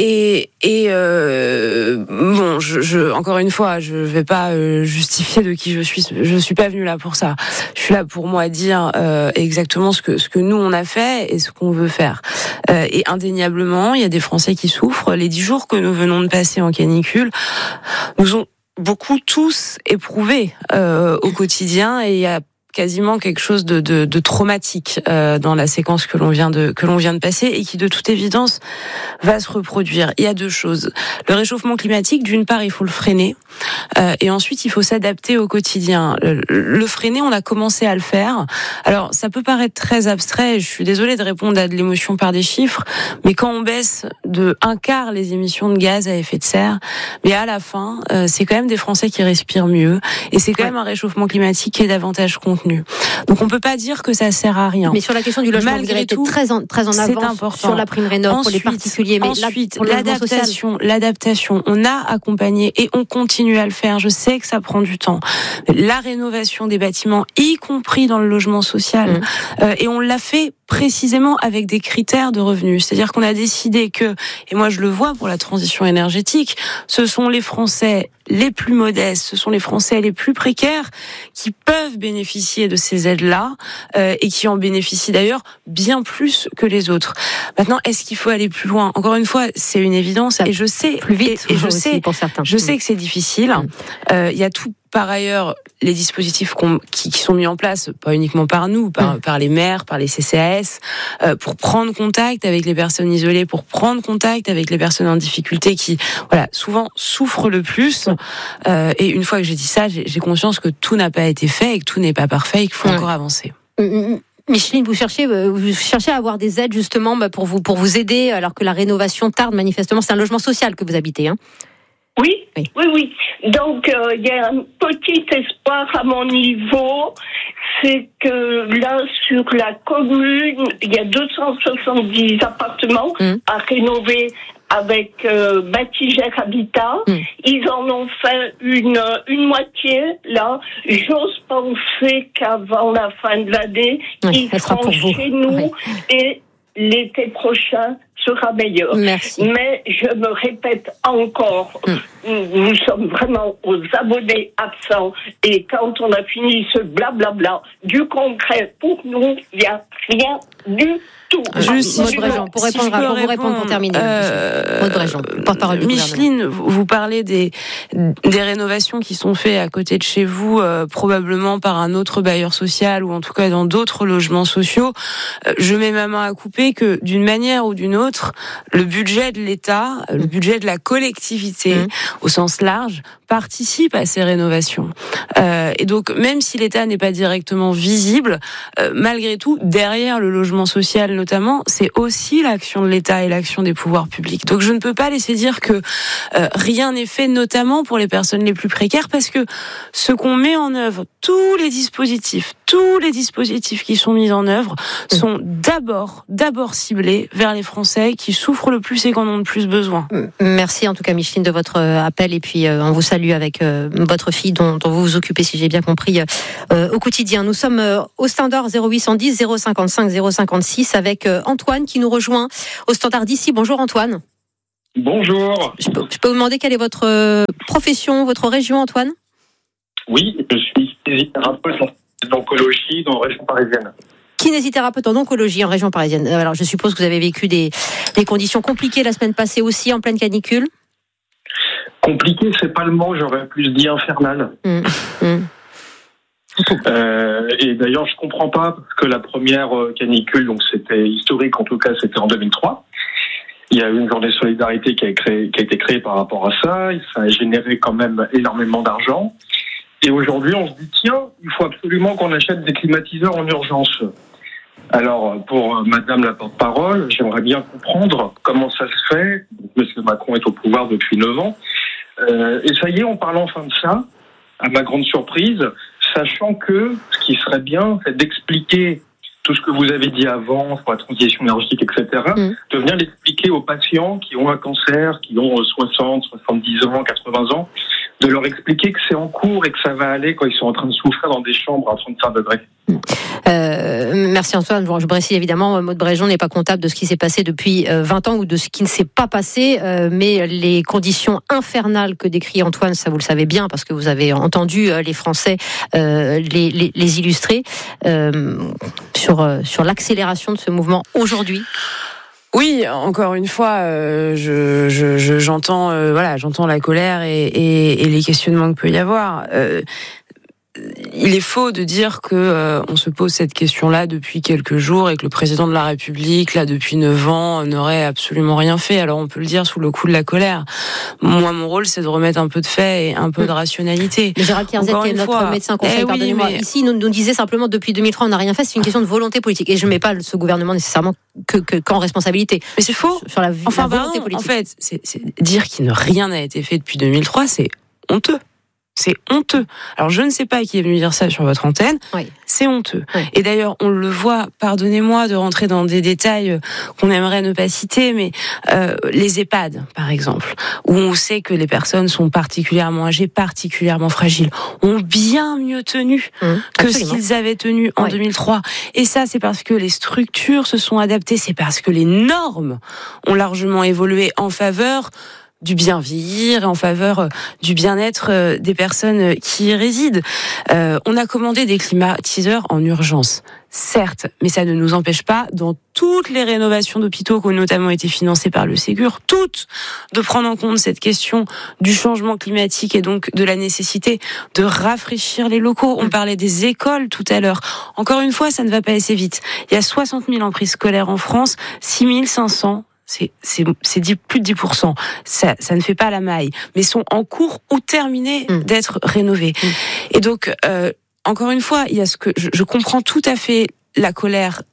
Bon, encore une fois, je vais pas justifier de qui je suis. Je suis pas venue là pour ça. Je suis là pour moi dire exactement ce que nous on a fait et ce qu'on veut faire. Et indéniablement, il y a des Français qui souffrent. Les 10 jours que nous venons de passer en canicule nous ont beaucoup tous éprouvés au quotidien et il y a quasiment quelque chose de traumatique dans la séquence que l'on vient de passer et qui de toute évidence va se reproduire. Il y a deux choses. Le réchauffement climatique, d'une part, il faut le freiner et ensuite il faut s'adapter au quotidien. Le freiner, on a commencé à le faire. Alors ça peut paraître très abstrait, je suis désolée de répondre à de l'émotion par des chiffres, mais quand on baisse de 1/4 les émissions de gaz à effet de serre, mais à la fin, c'est quand même des Français qui respirent mieux et c'est quand même un réchauffement climatique qui est davantage contenu. Donc on peut pas dire que ça sert à rien. Mais sur la question du logement, vous avez été très en avance sur la prime Rénov' pour les particuliers. Mais ensuite, l'adaptation, on a accompagné et on continue à le faire. Je sais que ça prend du temps. La rénovation des bâtiments, y compris dans le logement social, et on l'a fait précisément avec des critères de revenus. C'est-à-dire qu'on a décidé que, et moi je le vois pour la transition énergétique, ce sont les Français les plus modestes, ce sont les Français les plus précaires qui peuvent bénéficier de ces aides-là et qui en bénéficient d'ailleurs bien plus que les autres. Maintenant, est-ce qu'il faut aller plus loin? Encore une fois, c'est une évidence et je sais plus vite et je sais pour certains. Je sais que c'est difficile. Il y a tout. Par ailleurs, les dispositifs qui sont mis en place, pas uniquement par nous, par les maires, par les CCAS, pour prendre contact avec les personnes isolées, pour prendre contact avec les personnes en difficulté qui, souvent souffrent le plus. Et une fois que j'ai dit ça, j'ai conscience que tout n'a pas été fait et que tout n'est pas parfait et qu'il faut encore avancer. Micheline, vous cherchez à avoir des aides justement pour vous aider alors que la rénovation tarde manifestement. C'est un logement social que vous habitez, hein? Oui. Donc, il y a un petit espoir à mon niveau, c'est que là, sur la commune, il y a 270 appartements à rénover avec Bâtigère Habitat. Ils en ont fait une moitié, là. J'ose penser qu'avant la fin de l'année, ils seront chez nous et l'été prochain sera meilleur. Merci. Mais je me répète encore, nous sommes vraiment aux abonnés absents et quand on a fini ce blablabla du concret, pour nous, il n'y a rien du tout. Maud Bréjean, pour vous répondre pour terminer. Maud Bréjean, porte-parole du Micheline, vous parlez des rénovations qui sont faites à côté de chez vous, probablement par un autre bailleur social ou en tout cas dans d'autres logements sociaux. Je mets ma main à couper que d'une manière ou d'une autre, autre, le budget de l'État, le budget de la collectivité, au sens large, participe à ces rénovations. Et donc, même si l'État n'est pas directement visible, malgré tout, derrière le logement social notamment, c'est aussi l'action de l'État et l'action des pouvoirs publics. Donc, je ne peux pas laisser dire que rien n'est fait, notamment pour les personnes les plus précaires, parce que ce qu'on met en œuvre, tous les dispositifs qui sont mis en œuvre sont d'abord ciblés vers les Français qui souffrent le plus et qui en ont le plus besoin. Merci en tout cas, Micheline, de votre appel, et puis on vous salue avec votre fille dont vous vous occupez, si j'ai bien compris, au quotidien. Nous sommes au standard 0810 055 056 avec Antoine qui nous rejoint au standard d'ici. Bonjour Antoine. Bonjour. Je peux vous demander quelle est votre profession, votre région, Antoine ? Oui, je suis kinésithérapeute en oncologie dans la région parisienne. Kinésithérapeute en oncologie en région parisienne. Alors je suppose que vous avez vécu des conditions compliquées la semaine passée aussi, en pleine canicule. Compliqué, c'est pas le mot, j'aurais plus dit infernal. Et d'ailleurs, je comprends pas, parce que la première canicule, donc c'était historique, en tout cas, c'était en 2003. Il y a eu une journée de solidarité qui a été créée par rapport à ça. Ça a généré quand même énormément d'argent. Et aujourd'hui, on se dit, tiens, il faut absolument qu'on achète des climatiseurs en urgence. Alors, pour Madame la porte-parole, j'aimerais bien comprendre comment ça se fait. M. Macron est au pouvoir depuis 9 ans. Et ça y est, on parle enfin de ça, à ma grande surprise, sachant que ce qui serait bien, c'est d'expliquer tout ce que vous avez dit avant sur la transition énergétique, etc., de venir l'expliquer aux patients qui ont un cancer, qui ont 60, 70 ans, 80 ans, de leur expliquer que c'est en cours et que ça va aller quand ils sont en train de souffrir dans des chambres à 35 degrés. Merci Antoine. Je précise évidemment, Maud Bréjon n'est pas comptable de ce qui s'est passé depuis 20 ans ou de ce qui ne s'est pas passé, mais les conditions infernales que décrit Antoine, ça vous le savez bien parce que vous avez entendu les Français les illustrer sur l'accélération de ce mouvement aujourd'hui. Oui, encore une fois, j'entends la colère et les questionnements qu'il peut y avoir. Il est faux de dire que on se pose cette question-là depuis quelques jours et que le président de la République, là depuis 9 ans, n'aurait absolument rien fait. Alors on peut le dire sous le coup de la colère. Moi, mon rôle, c'est de remettre un peu de fait et un peu de rationalité. Mais Gérald Kierzet, qui est notre médecin conseil, pardonnez-moi, ici, nous disait simplement depuis 2003, on n'a rien fait. C'est une question de volonté politique. Et je ne mets pas ce gouvernement nécessairement qu'en responsabilité. Mais c'est faux. Sur la volonté politique. En fait, c'est dire qu'il rien n'a été fait depuis 2003, c'est honteux. C'est honteux. Alors, je ne sais pas qui est venu dire ça sur votre antenne. Oui. C'est honteux. Oui. Et d'ailleurs, on le voit, pardonnez-moi de rentrer dans des détails qu'on aimerait ne pas citer, mais les EHPAD, par exemple, où on sait que les personnes sont particulièrement âgées, particulièrement fragiles, ont bien mieux tenu que ce qu'ils avaient tenu en 2003. Et ça, c'est parce que les structures se sont adaptées, c'est parce que les normes ont largement évolué en faveur du bien vieillir et en faveur du bien-être des personnes qui y résident. On a commandé des climatiseurs en urgence, certes, mais ça ne nous empêche pas, dans toutes les rénovations d'hôpitaux qui ont notamment été financées par le Ségur, toutes, de prendre en compte cette question du changement climatique et donc de la nécessité de rafraîchir les locaux. On parlait des écoles tout à l'heure. Encore une fois, ça ne va pas assez vite. Il y a 60 000 emprises scolaires en France, 6 500 c'est plus de 10%. Ça ne fait pas la maille, mais sont en cours ou terminés d'être rénovés. Et donc, encore une fois, il y a ce que je comprends tout à fait la colère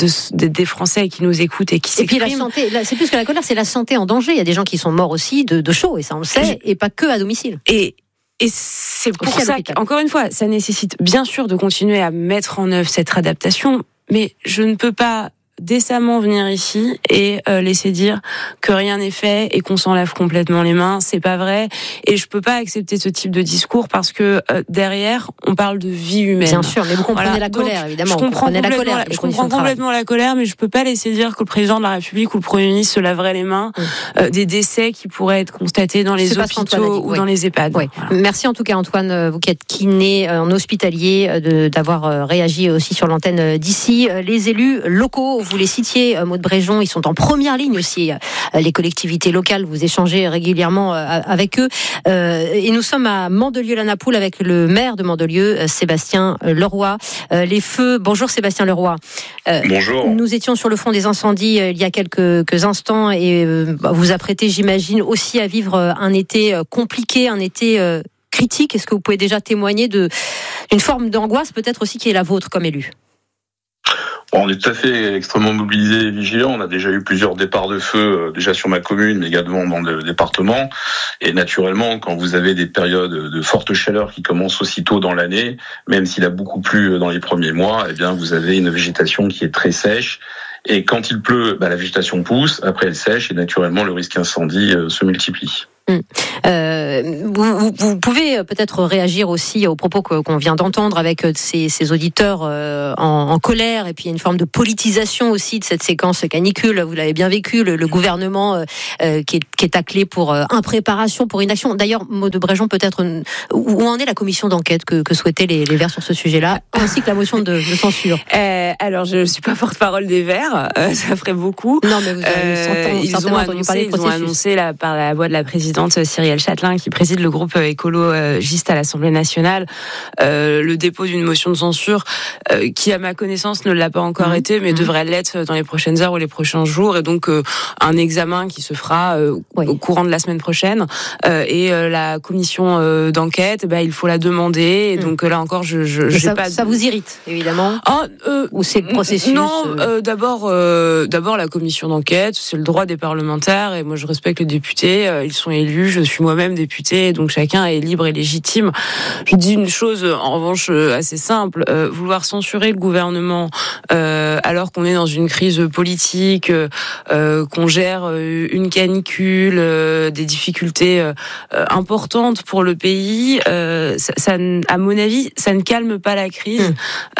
des Français qui nous écoutent et qui s'expriment. Et puis la santé, c'est plus que la colère, c'est la santé en danger. Il y a des gens qui sont morts aussi de chaud, et ça on le sait, et pas que à domicile. Et c'est pour ça qu'encore une fois, ça nécessite bien sûr de continuer à mettre en œuvre cette adaptation, mais je ne peux pas décemment venir ici et laisser dire que rien n'est fait et qu'on s'en lave complètement les mains. C'est pas vrai. Et je peux pas accepter ce type de discours parce que derrière, on parle de vie humaine. Bien sûr, mais vous comprenez la colère, évidemment. Je comprends complètement la colère, mais je peux pas laisser dire que le président de la République ou le Premier ministre se laverait les mains des décès qui pourraient être constatés dans les hôpitaux ou dans les EHPAD. Oui. Voilà. Merci en tout cas Antoine, vous qui êtes kiné en hospitalier, d'avoir réagi aussi sur l'antenne d'ici. Les élus locaux vous les citiez, Maud Bréjon, ils sont en première ligne aussi, les collectivités locales, vous échangez régulièrement avec eux. Et nous sommes à Mandelieu-la-Napoule avec le maire de Mandelieu, Sébastien Leroy. Les feux, bonjour Sébastien Leroy. Bonjour. Nous étions sur le front des incendies il y a quelques instants et vous apprêtez, j'imagine, aussi à vivre un été compliqué, un été critique. Est-ce que vous pouvez déjà témoigner d'une forme d'angoisse peut-être aussi qui est la vôtre comme élu ? On est tout à fait extrêmement mobilisés et vigilants. On a déjà eu plusieurs départs de feu, déjà sur ma commune, mais également dans le département. Et naturellement, quand vous avez des périodes de forte chaleur qui commencent aussitôt dans l'année, même s'il a beaucoup plu dans les premiers mois, eh bien, vous avez une végétation qui est très sèche. Et quand il pleut, la végétation pousse, après elle sèche, et naturellement, le risque incendie se multiplie. Vous pouvez peut-être réagir aussi aux propos qu'on vient d'entendre avec ces auditeurs en colère, et puis il y a une forme de politisation aussi de cette séquence canicule. Vous l'avez bien vécu, le gouvernement qui est taclé pour impréparation, pour inaction. D'ailleurs, Maud Bréjon, peut-être où en est la commission d'enquête que souhaitaient les Verts sur ce sujet-là, ainsi que la motion de censure. Alors, je ne suis pas porte-parole des Verts, ça ferait beaucoup. Non, mais vous avez certainement entendu parler du processus. Ils ont annoncé par la voix de la présidente Cyrielle Châtelain, qui préside le groupe écologiste à l'Assemblée nationale, le dépôt d'une motion de censure qui, à ma connaissance, ne l'a pas encore été, mais devrait l'être dans les prochaines heures ou les prochains jours, et donc un examen qui se fera au courant de la semaine prochaine. Et la commission d'enquête, il faut la demander. Et donc là encore, ça vous irrite, évidemment. Ou c'est le processus? Non, d'abord la commission d'enquête, c'est le droit des parlementaires, et moi je respecte les députés, ils sont élus, je suis moi-même députée, donc chacun est libre et légitime. Je dis une chose en revanche assez simple, vouloir censurer le gouvernement alors qu'on est dans une crise politique, qu'on gère une canicule, des difficultés importantes pour le pays, ça, à mon avis, ça ne calme pas la crise,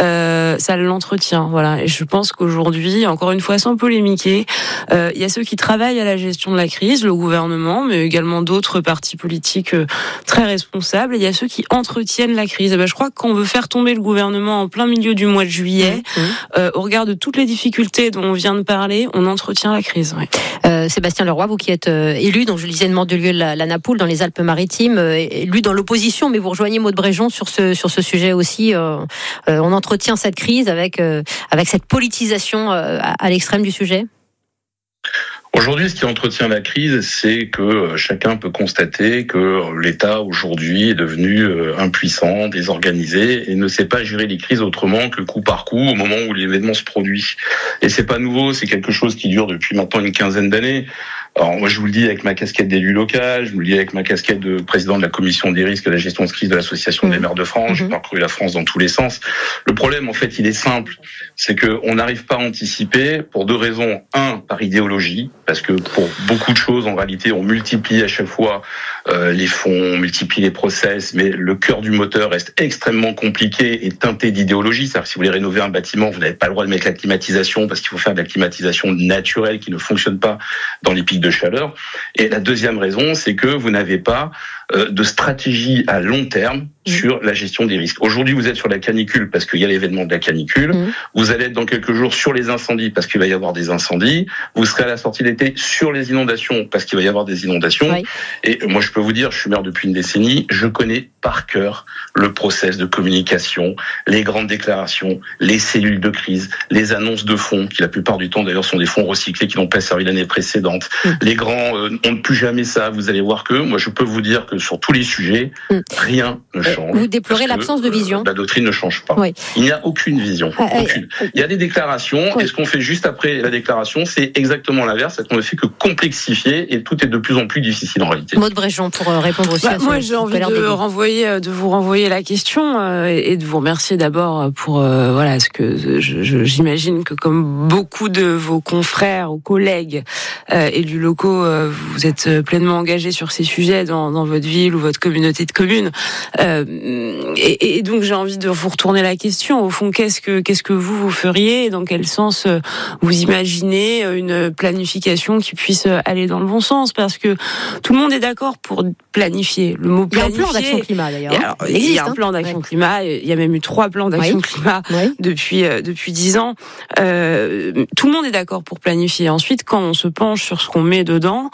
ça l'entretient. Voilà. Et je pense qu'aujourd'hui, encore une fois, sans polémiquer, il y a ceux qui travaillent à la gestion de la crise, le gouvernement, mais également d'autres partis politiques très responsables. Et il y a ceux qui entretiennent la crise. Je crois qu'on veut faire tomber le gouvernement en plein milieu du mois de juillet. Au regard de toutes les difficultés dont on vient de parler, on entretient la crise. Ouais. Sébastien Leroy, vous qui êtes élu, donc je le disais, de Mandelieu-la-Napoule, dans les Alpes-Maritimes, élu dans l'opposition, mais vous rejoignez Maud Bréjon sur ce sujet aussi. On entretient cette crise avec cette politisation à l'extrême du sujet. Aujourd'hui, ce qui entretient la crise, c'est que chacun peut constater que l'État, aujourd'hui, est devenu impuissant, désorganisé, et ne sait pas gérer les crises autrement que coup par coup, au moment où l'événement se produit. Et c'est pas nouveau, c'est quelque chose qui dure depuis maintenant une quinzaine d'années. Alors moi, je vous le dis avec ma casquette d'élu local, je vous le dis avec ma casquette de président de la commission des risques et de la gestion de crise de l'Association des maires de France. J'ai parcouru la France dans tous les sens. Le problème, en fait, il est simple. C'est qu'on n'arrive pas à anticiper pour deux raisons. Un, par idéologie, parce que pour beaucoup de choses, en réalité, on multiplie à chaque fois les fonds, on multiplie les process, mais le cœur du moteur reste extrêmement compliqué et teinté d'idéologie. C'est-à-dire que si vous voulez rénover un bâtiment, vous n'avez pas le droit de mettre la climatisation parce qu'il faut faire de la climatisation naturelle qui ne fonctionne pas dans les pics de chaleur. Et la deuxième raison, c'est que vous n'avez pas de stratégie à long terme sur la gestion des risques. Aujourd'hui, vous êtes sur la canicule parce qu'il y a l'événement de la canicule. Vous allez être dans quelques jours sur les incendies parce qu'il va y avoir des incendies. Vous serez à la sortie d'été sur les inondations parce qu'il va y avoir des inondations. Oui. Et moi, je peux vous dire, je suis maire depuis une décennie, je connais par cœur le process de communication, les grandes déclarations, les cellules de crise, les annonces de fonds, qui la plupart du temps d'ailleurs sont des fonds recyclés qui n'ont pas servi l'année précédente. Les grands, on ne plus jamais ça. Vous allez voir que, moi, je peux vous dire que sur tous les sujets, rien ne change. Vous déplorez l'absence de vision. La doctrine ne change pas. Oui. Il n'y a aucune vision. Aucune. Il y a des déclarations, et ce qu'on fait juste après la déclaration, c'est exactement l'inverse, c'est qu'on ne fait que complexifier, et tout est de plus en plus difficile en réalité. Maud Bréjon, pour répondre aussi à ça. Moi, j'ai envie de vous renvoyer la question et de vous remercier d'abord pour ce que j'imagine que comme beaucoup de vos confrères ou collègues élus locaux, vous êtes pleinement engagés sur ces sujets dans votre ville ou votre communauté de communes. Et donc j'ai envie de vous retourner la question. Au fond, qu'est-ce que vous feriez et dans quel sens vous imaginez une planification qui puisse aller dans le bon sens? Parce que tout le monde est d'accord pour planifier. Le mot planifier. Il y a un plan d'action climat d'ailleurs. Il y a un plan d'action climat. Il y a même eu 3 plans d'action climat depuis 10 ans. Tout le monde est d'accord pour planifier. Ensuite, quand on se penche sur ce qu'on met dedans,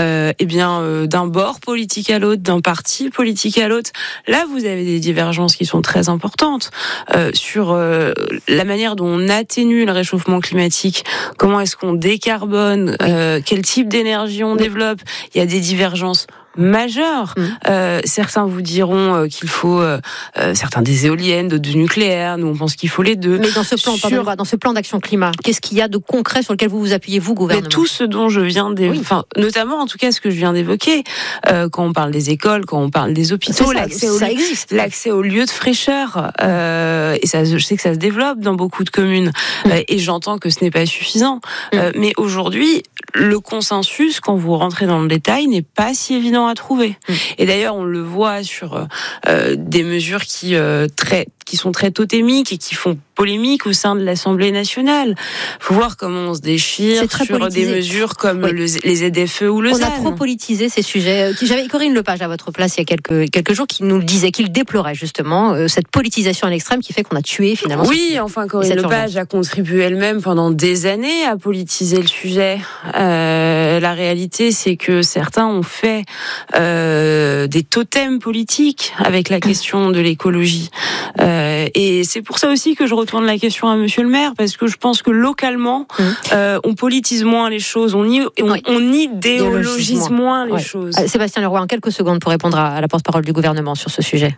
d'un bord politique à l'autre, d'un parti politique à l'autre, là vous avez des divergences qui sont très importantes sur la manière dont on atténue le réchauffement climatique, comment est-ce qu'on décarbone, quel type d'énergie on développe. Il y a des divergences majeures. Certains vous diront qu'il faut certains des éoliennes, d'autres du nucléaire. Nous on pense qu'il faut les deux. Mais dans ce plan d'action climat, qu'est-ce qu'il y a de concret sur lequel vous vous appuyez, vous, gouvernement? Mais tout ce dont je viens d'évoquer, notamment en tout cas ce que je viens d'évoquer, quand on parle des écoles, quand on parle des hôpitaux, l'accès aux lieux de fraîcheur, et ça, je sais que ça se développe dans beaucoup de communes, et j'entends que ce n'est pas suffisant. Mais aujourd'hui, le consensus, quand vous rentrez dans le détail, n'est pas si évident à trouver. Et d'ailleurs, on le voit sur des mesures qui sont très totémiques et qui font polémique au sein de l'Assemblée nationale. Faut voir comment on se déchire sur des mesures comme les ZFE ou le ZAN. On a trop politisé ces sujets. J'avais Corinne Lepage à votre place il y a quelques jours qui nous le disait, qu'il déplorait justement cette politisation à l'extrême qui fait qu'on a tué finalement. Oui, enfin Corinne Lepage a contribué elle-même pendant des années à politiser le sujet. La réalité, c'est que certains ont fait des totems politiques avec la question de l'écologie. Et c'est pour ça aussi que je retourne la question à Monsieur le maire, parce que je pense que localement, on politise moins les choses, on idéologise moins les choses. Sébastien Leroy, en quelques secondes pour répondre à la porte-parole du gouvernement sur ce sujet.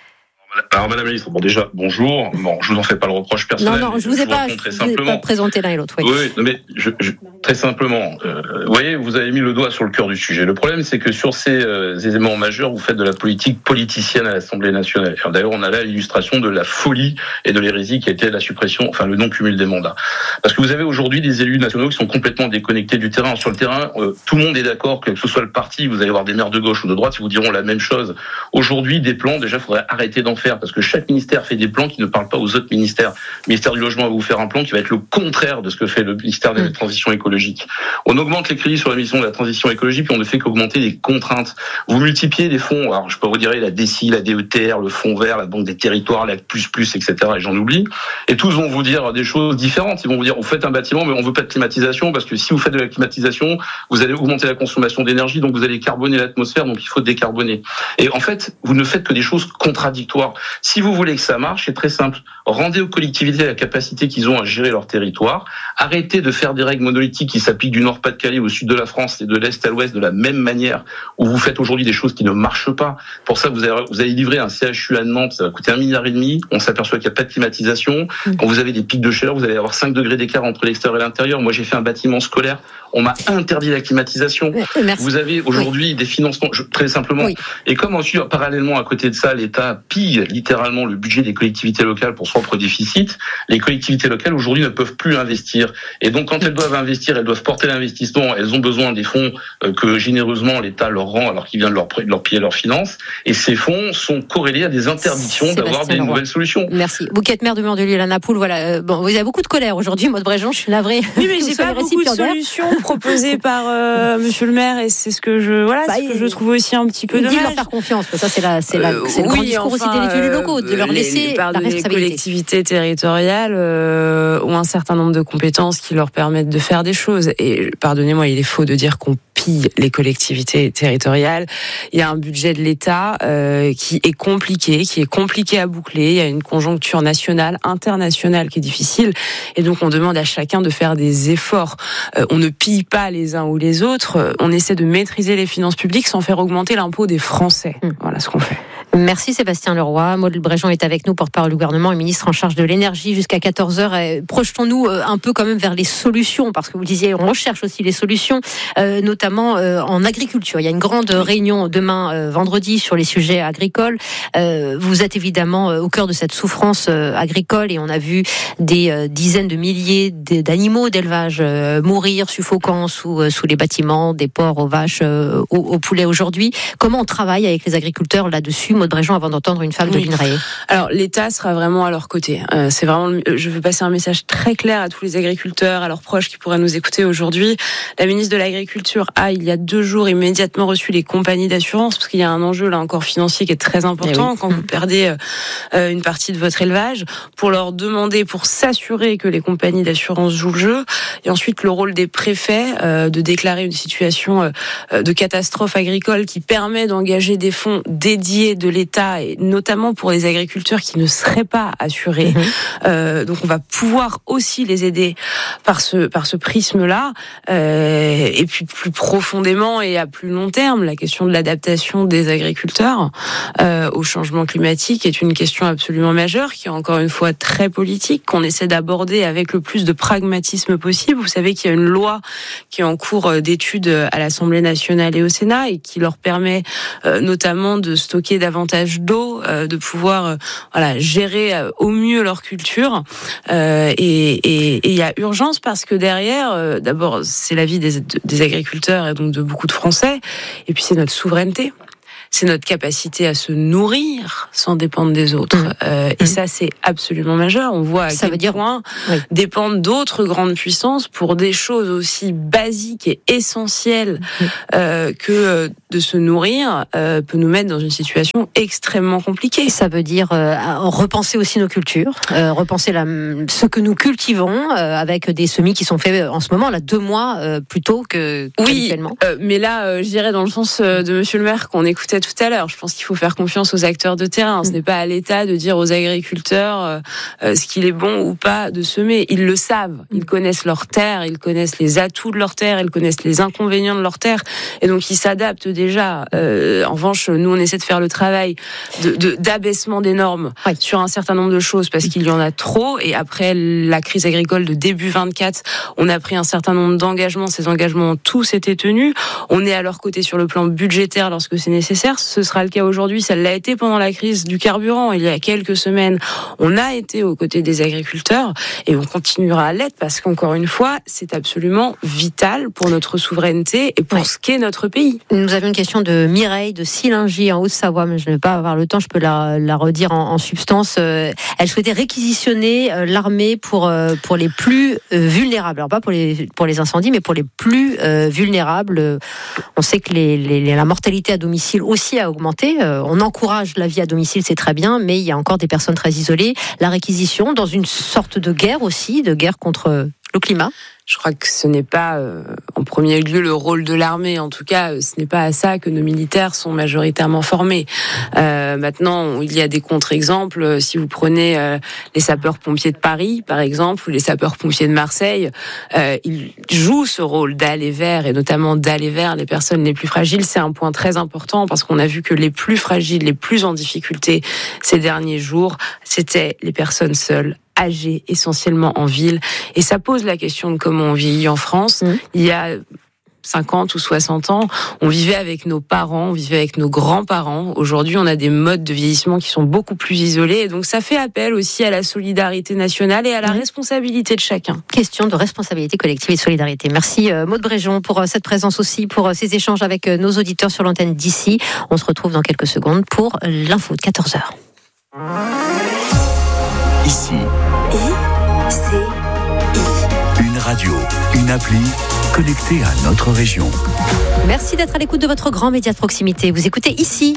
Alors, Madame la Ministre, déjà, bonjour. Bon, je vous en fais pas le reproche personnel. Non, je vous ai pas présenté l'un et l'autre. Oui, mais très simplement, vous voyez, vous avez mis le doigt sur le cœur du sujet. Le problème, c'est que sur ces éléments majeurs, vous faites de la politique politicienne à l'Assemblée nationale. D'ailleurs, on a là l'illustration de la folie et de l'hérésie qui a été la suppression, le non-cumul des mandats. Parce que vous avez aujourd'hui des élus nationaux qui sont complètement déconnectés du terrain. Sur le terrain, tout le monde est d'accord que ce soit le parti, vous allez avoir des maires de gauche ou de droite qui vous diront la même chose. Aujourd'hui, des plans, déjà, il faudrait arrêter d'en faire, parce que chaque ministère fait des plans qui ne parlent pas aux autres ministères. Le ministère du Logement va vous faire un plan qui va être le contraire de ce que fait le ministère de la Transition écologique. On augmente les crédits sur la mission de la transition écologique, puis on ne fait qu'augmenter les contraintes. Vous multipliez les fonds, alors je peux vous dire la DECI, la DETR, le Fonds vert, la Banque des territoires, la plus, etc., et j'en oublie. Et tous vont vous dire des choses différentes. Ils vont vous dire, vous faites un bâtiment, mais on veut pas de climatisation, parce que si vous faites de la climatisation, vous allez augmenter la consommation d'énergie, donc vous allez carboner l'atmosphère, donc il faut décarboner. Et en fait, vous ne faites que des choses contradictoires. Si vous voulez que ça marche, c'est très simple. Rendez aux collectivités la capacité qu'ils ont à gérer leur territoire. Arrêtez de faire des règles monolithiques qui s'appliquent du Nord-Pas-de-Calais au sud de la France et de l'Est à l'Ouest de la même manière, où vous faites aujourd'hui des choses qui ne marchent pas. Pour ça, vous allez livrer un CHU à Nantes, ça va coûter 1,5 milliard. On s'aperçoit qu'il n'y a pas de climatisation. Quand vous avez des pics de chaleur, vous allez avoir 5 degrés d'écart entre l'extérieur et l'intérieur. Moi, j'ai fait un bâtiment scolaire. On m'a interdit la climatisation. Vous avez aujourd'hui des financements, très simplement. Et comme ensuite, parallèlement, à côté de ça, l'État pille littéralement le budget des collectivités locales pour son propre déficit, les collectivités locales aujourd'hui ne peuvent plus investir. Et donc, quand elles doivent investir, elles doivent porter l'investissement, elles ont besoin des fonds que généreusement l'État leur rend alors qu'il vient de leur piller leurs finances. Et ces fonds sont corrélés à des interdictions d'avoir des nouvelles solutions. Merci. Vous qui êtes maire de Mandelieu, la Napoule, voilà. Bon, vous avez beaucoup de colère aujourd'hui, Maud Bréjon, je suis navrée. Oui, mais j'ai pas beaucoup de solutions proposées par Monsieur le maire, et c'est ce que je trouve aussi un petit peu dommage. Il dit leur faire confiance, ça c'est le grand discours aussi des élus locaux, de leur laisser la responsabilité. Les collectivités territoriales ont un certain nombre de compétences qui leur permettent de faire des choses. Et pardonnez-moi, il est faux de dire qu'on pille les collectivités territoriales. Il y a un budget de l'État qui est compliqué à boucler. Il y a une conjoncture nationale, internationale qui est difficile. Et donc, on demande à chacun de faire des efforts. On ne pille pas les uns ou les autres. On essaie de maîtriser les finances publiques sans faire augmenter l'impôt des Français. Voilà ce qu'on fait. Merci Sébastien Leroy. Haute-Savoie. Maud Bréjon est avec nous, porte-parole du gouvernement et ministre en charge de l'énergie jusqu'à 14h. Projetons-nous un peu quand même vers les solutions, parce que vous disiez, on recherche aussi les solutions, notamment en agriculture. Il y a une grande réunion demain, vendredi, sur les sujets agricoles. Vous êtes évidemment au cœur de cette souffrance agricole et on a vu des dizaines de milliers d'animaux d'élevage mourir, suffocant sous les bâtiments, des porcs aux vaches, aux poulets aujourd'hui. Comment on travaille avec les agriculteurs là-dessus, Maud Bréjon, avant d'entendre une femme de l'INRAE? Alors l'État sera vraiment à leur côté. C'est vraiment, je veux passer un message très clair à tous les agriculteurs, à leurs proches qui pourraient nous écouter aujourd'hui. La ministre de l'Agriculture a, il y a 2 jours, immédiatement reçu les compagnies d'assurance, parce qu'il y a un enjeu là encore financier qui est très important quand vous perdez une partie de votre élevage, pour leur demander, pour s'assurer que les compagnies d'assurance jouent le jeu. Et ensuite le rôle des préfets de déclarer une situation de catastrophe agricole qui permet d'engager des fonds dédiés de l'État, et notamment pour les agriculteurs qui ne seraient pas assurés. Donc on va pouvoir aussi les aider par ce prisme-là. Et puis plus profondément et à plus long terme, la question de l'adaptation des agriculteurs au changement climatique est une question absolument majeure, qui est encore une fois très politique, qu'on essaie d'aborder avec le plus de pragmatisme possible. Vous savez qu'il y a une loi qui est en cours d'étude à l'Assemblée nationale et au Sénat, et qui leur permet notamment de stocker davantage d'eau, de pouvoir gérer au mieux leur culture. Et il y a urgence, parce que derrière, d'abord, c'est la vie des agriculteurs et donc de beaucoup de Français, et puis c'est notre souveraineté. C'est notre capacité à se nourrir sans dépendre des autres. Et ça, c'est absolument majeur. On voit à quel point dépendre d'autres grandes puissances pour des choses aussi basiques et essentielles que de se nourrir peut nous mettre dans une situation extrêmement compliquée. Ça veut dire repenser aussi nos cultures, repenser ce que nous cultivons avec des semis qui sont faits en ce moment, là, 2 mois plus tôt qu'habituellement. Mais là, je dirais dans le sens de Monsieur le maire qu'on écoutait tout à l'heure. Je pense qu'il faut faire confiance aux acteurs de terrain. Ce n'est pas à l'État de dire aux agriculteurs ce qu'il est bon ou pas de semer. Ils le savent. Ils connaissent leur terre, ils connaissent les atouts de leur terre, ils connaissent les inconvénients de leur terre, et donc ils s'adaptent déjà. En revanche, nous, on essaie de faire le travail d'abaissement des normes sur un certain nombre de choses, parce qu'il y en a trop. Et après la crise agricole de début 24, on a pris un certain nombre d'engagements. Ces engagements ont tous été tenus. On est à leur côté sur le plan budgétaire lorsque c'est nécessaire. Ce sera le cas aujourd'hui. Ça l'a été pendant la crise du carburant. Il y a quelques semaines, on a été aux côtés des agriculteurs, et on continuera à l'être, parce qu'encore une fois, c'est absolument vital pour notre souveraineté et pour ce qu'est notre pays. Nous avons une question de Mireille de Silingy en Haute-Savoie, mais je ne vais pas avoir le temps, je peux la redire en substance. Elle souhaitait réquisitionner l'armée pour les plus vulnérables. Alors pas pour les incendies, mais pour les plus vulnérables. On sait que la mortalité à domicile aussi a augmenté. On encourage la vie à domicile, c'est très bien, mais il y a encore des personnes très isolées. La réquisition, dans une sorte de guerre aussi, de guerre contre le climat. Je crois que ce n'est pas en premier lieu le rôle de l'armée. En tout cas, ce n'est pas à ça que nos militaires sont majoritairement formés. Maintenant, il y a des contre-exemples. Si vous prenez les sapeurs-pompiers de Paris, par exemple, ou les sapeurs-pompiers de Marseille, ils jouent ce rôle d'aller vers, et notamment d'aller vers les personnes les plus fragiles. C'est un point très important, parce qu'on a vu que les plus fragiles, les plus en difficulté ces derniers jours, c'était les personnes seules, âgés, essentiellement en ville. Et ça pose la question de comment on vieillit en France. Il y a 50 ou 60 ans, on vivait avec nos parents, on vivait avec nos grands-parents. Aujourd'hui, on a des modes de vieillissement qui sont beaucoup plus isolés. Et donc, ça fait appel aussi à la solidarité nationale et à la responsabilité de chacun. Question de responsabilité collective et de solidarité. Merci Maud Bréjon pour cette présence aussi, pour ces échanges avec nos auditeurs sur l'antenne d'ici. On se retrouve dans quelques secondes pour l'info de 14h. Ici. Une radio, une appli connectée à notre région. Merci d'être à l'écoute de votre grand média de proximité. Vous écoutez Ici.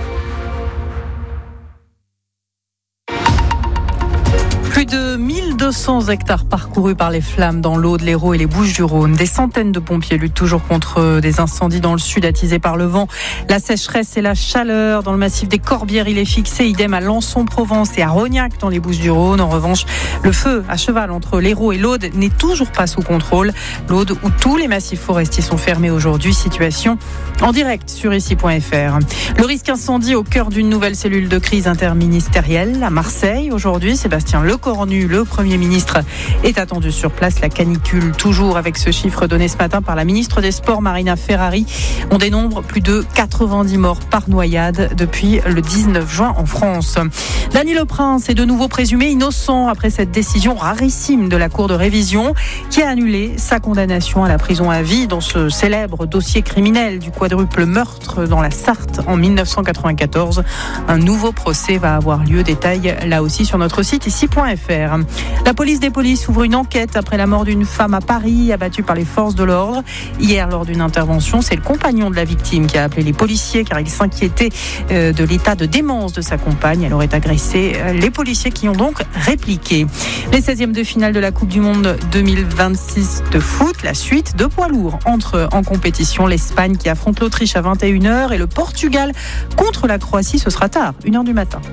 Plus de 1200 200 hectares parcourus par les flammes dans l'Aude, l'Hérault et les Bouches-du-Rhône. Des centaines de pompiers luttent toujours contre des incendies dans le sud attisés par le vent, la sécheresse et la chaleur. Dans le massif des Corbières, il est fixé, idem à Lançon-Provence et à Rognac dans les Bouches-du-Rhône. En revanche, le feu à cheval entre l'Hérault et l'Aude n'est toujours pas sous contrôle. L'Aude où tous les massifs forestiers sont fermés aujourd'hui. Situation en direct sur ici.fr. Le risque incendie au cœur d'une nouvelle cellule de crise interministérielle à Marseille. Aujourd'hui, Sébastien Lecornu, le Premier ministre, est attendu sur place. La canicule, toujours avec ce chiffre donné ce matin par la ministre des Sports, Marina Ferrari. On dénombre plus de 90 morts par noyade depuis le 19 juin en France. Dany Le Prince est de nouveau présumé innocent après cette décision rarissime de la Cour de révision qui a annulé sa condamnation à la prison à vie dans ce célèbre dossier criminel du quadruple meurtre dans la Sarthe en 1994. Un nouveau procès va avoir lieu. Détail là aussi sur notre site ici.fr. La police des polices ouvre une enquête après la mort d'une femme à Paris abattue par les forces de l'ordre. Hier, lors d'une intervention, c'est le compagnon de la victime qui a appelé les policiers car il s'inquiétait de l'état de démence de sa compagne. Elle aurait agressé les policiers qui ont donc répliqué. Les 16e de finale de la Coupe du Monde 2026 de foot, la suite de poids lourds entre en compétition. L'Espagne qui affronte l'Autriche à 21h et le Portugal contre la Croatie, ce sera tard, 1h du matin.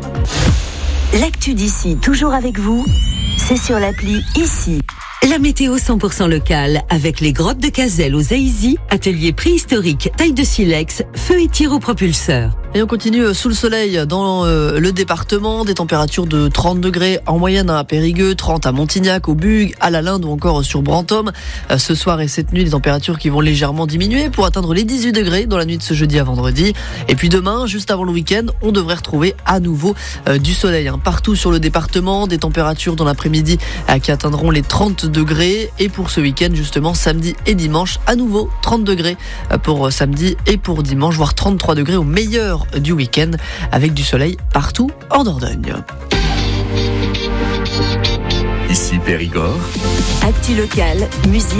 L'actu d'ici, toujours avec vous, c'est sur l'appli Ici. La météo 100% locale, avec les grottes de Cazelles aux Aïzy, atelier préhistorique, taille de silex, feu et tir au propulseur. Et on continue sous le soleil dans le département, des températures de 30 degrés en moyenne à Périgueux, 30 à Montignac, au Bugue, à la Linde ou encore sur Brantôme. Ce soir et cette nuit, des températures qui vont légèrement diminuer pour atteindre les 18 degrés dans la nuit de ce jeudi à vendredi. Et puis demain, juste avant le week-end, on devrait retrouver à nouveau du soleil. Partout sur le département, des températures dans l'après-midi qui atteindront les 30 degrés. Et pour ce week-end, justement, samedi et dimanche, à nouveau 30 degrés pour samedi et pour dimanche, voire 33 degrés au meilleur du week-end avec du soleil partout en Dordogne. Ici Périgord. Actu locale, musique.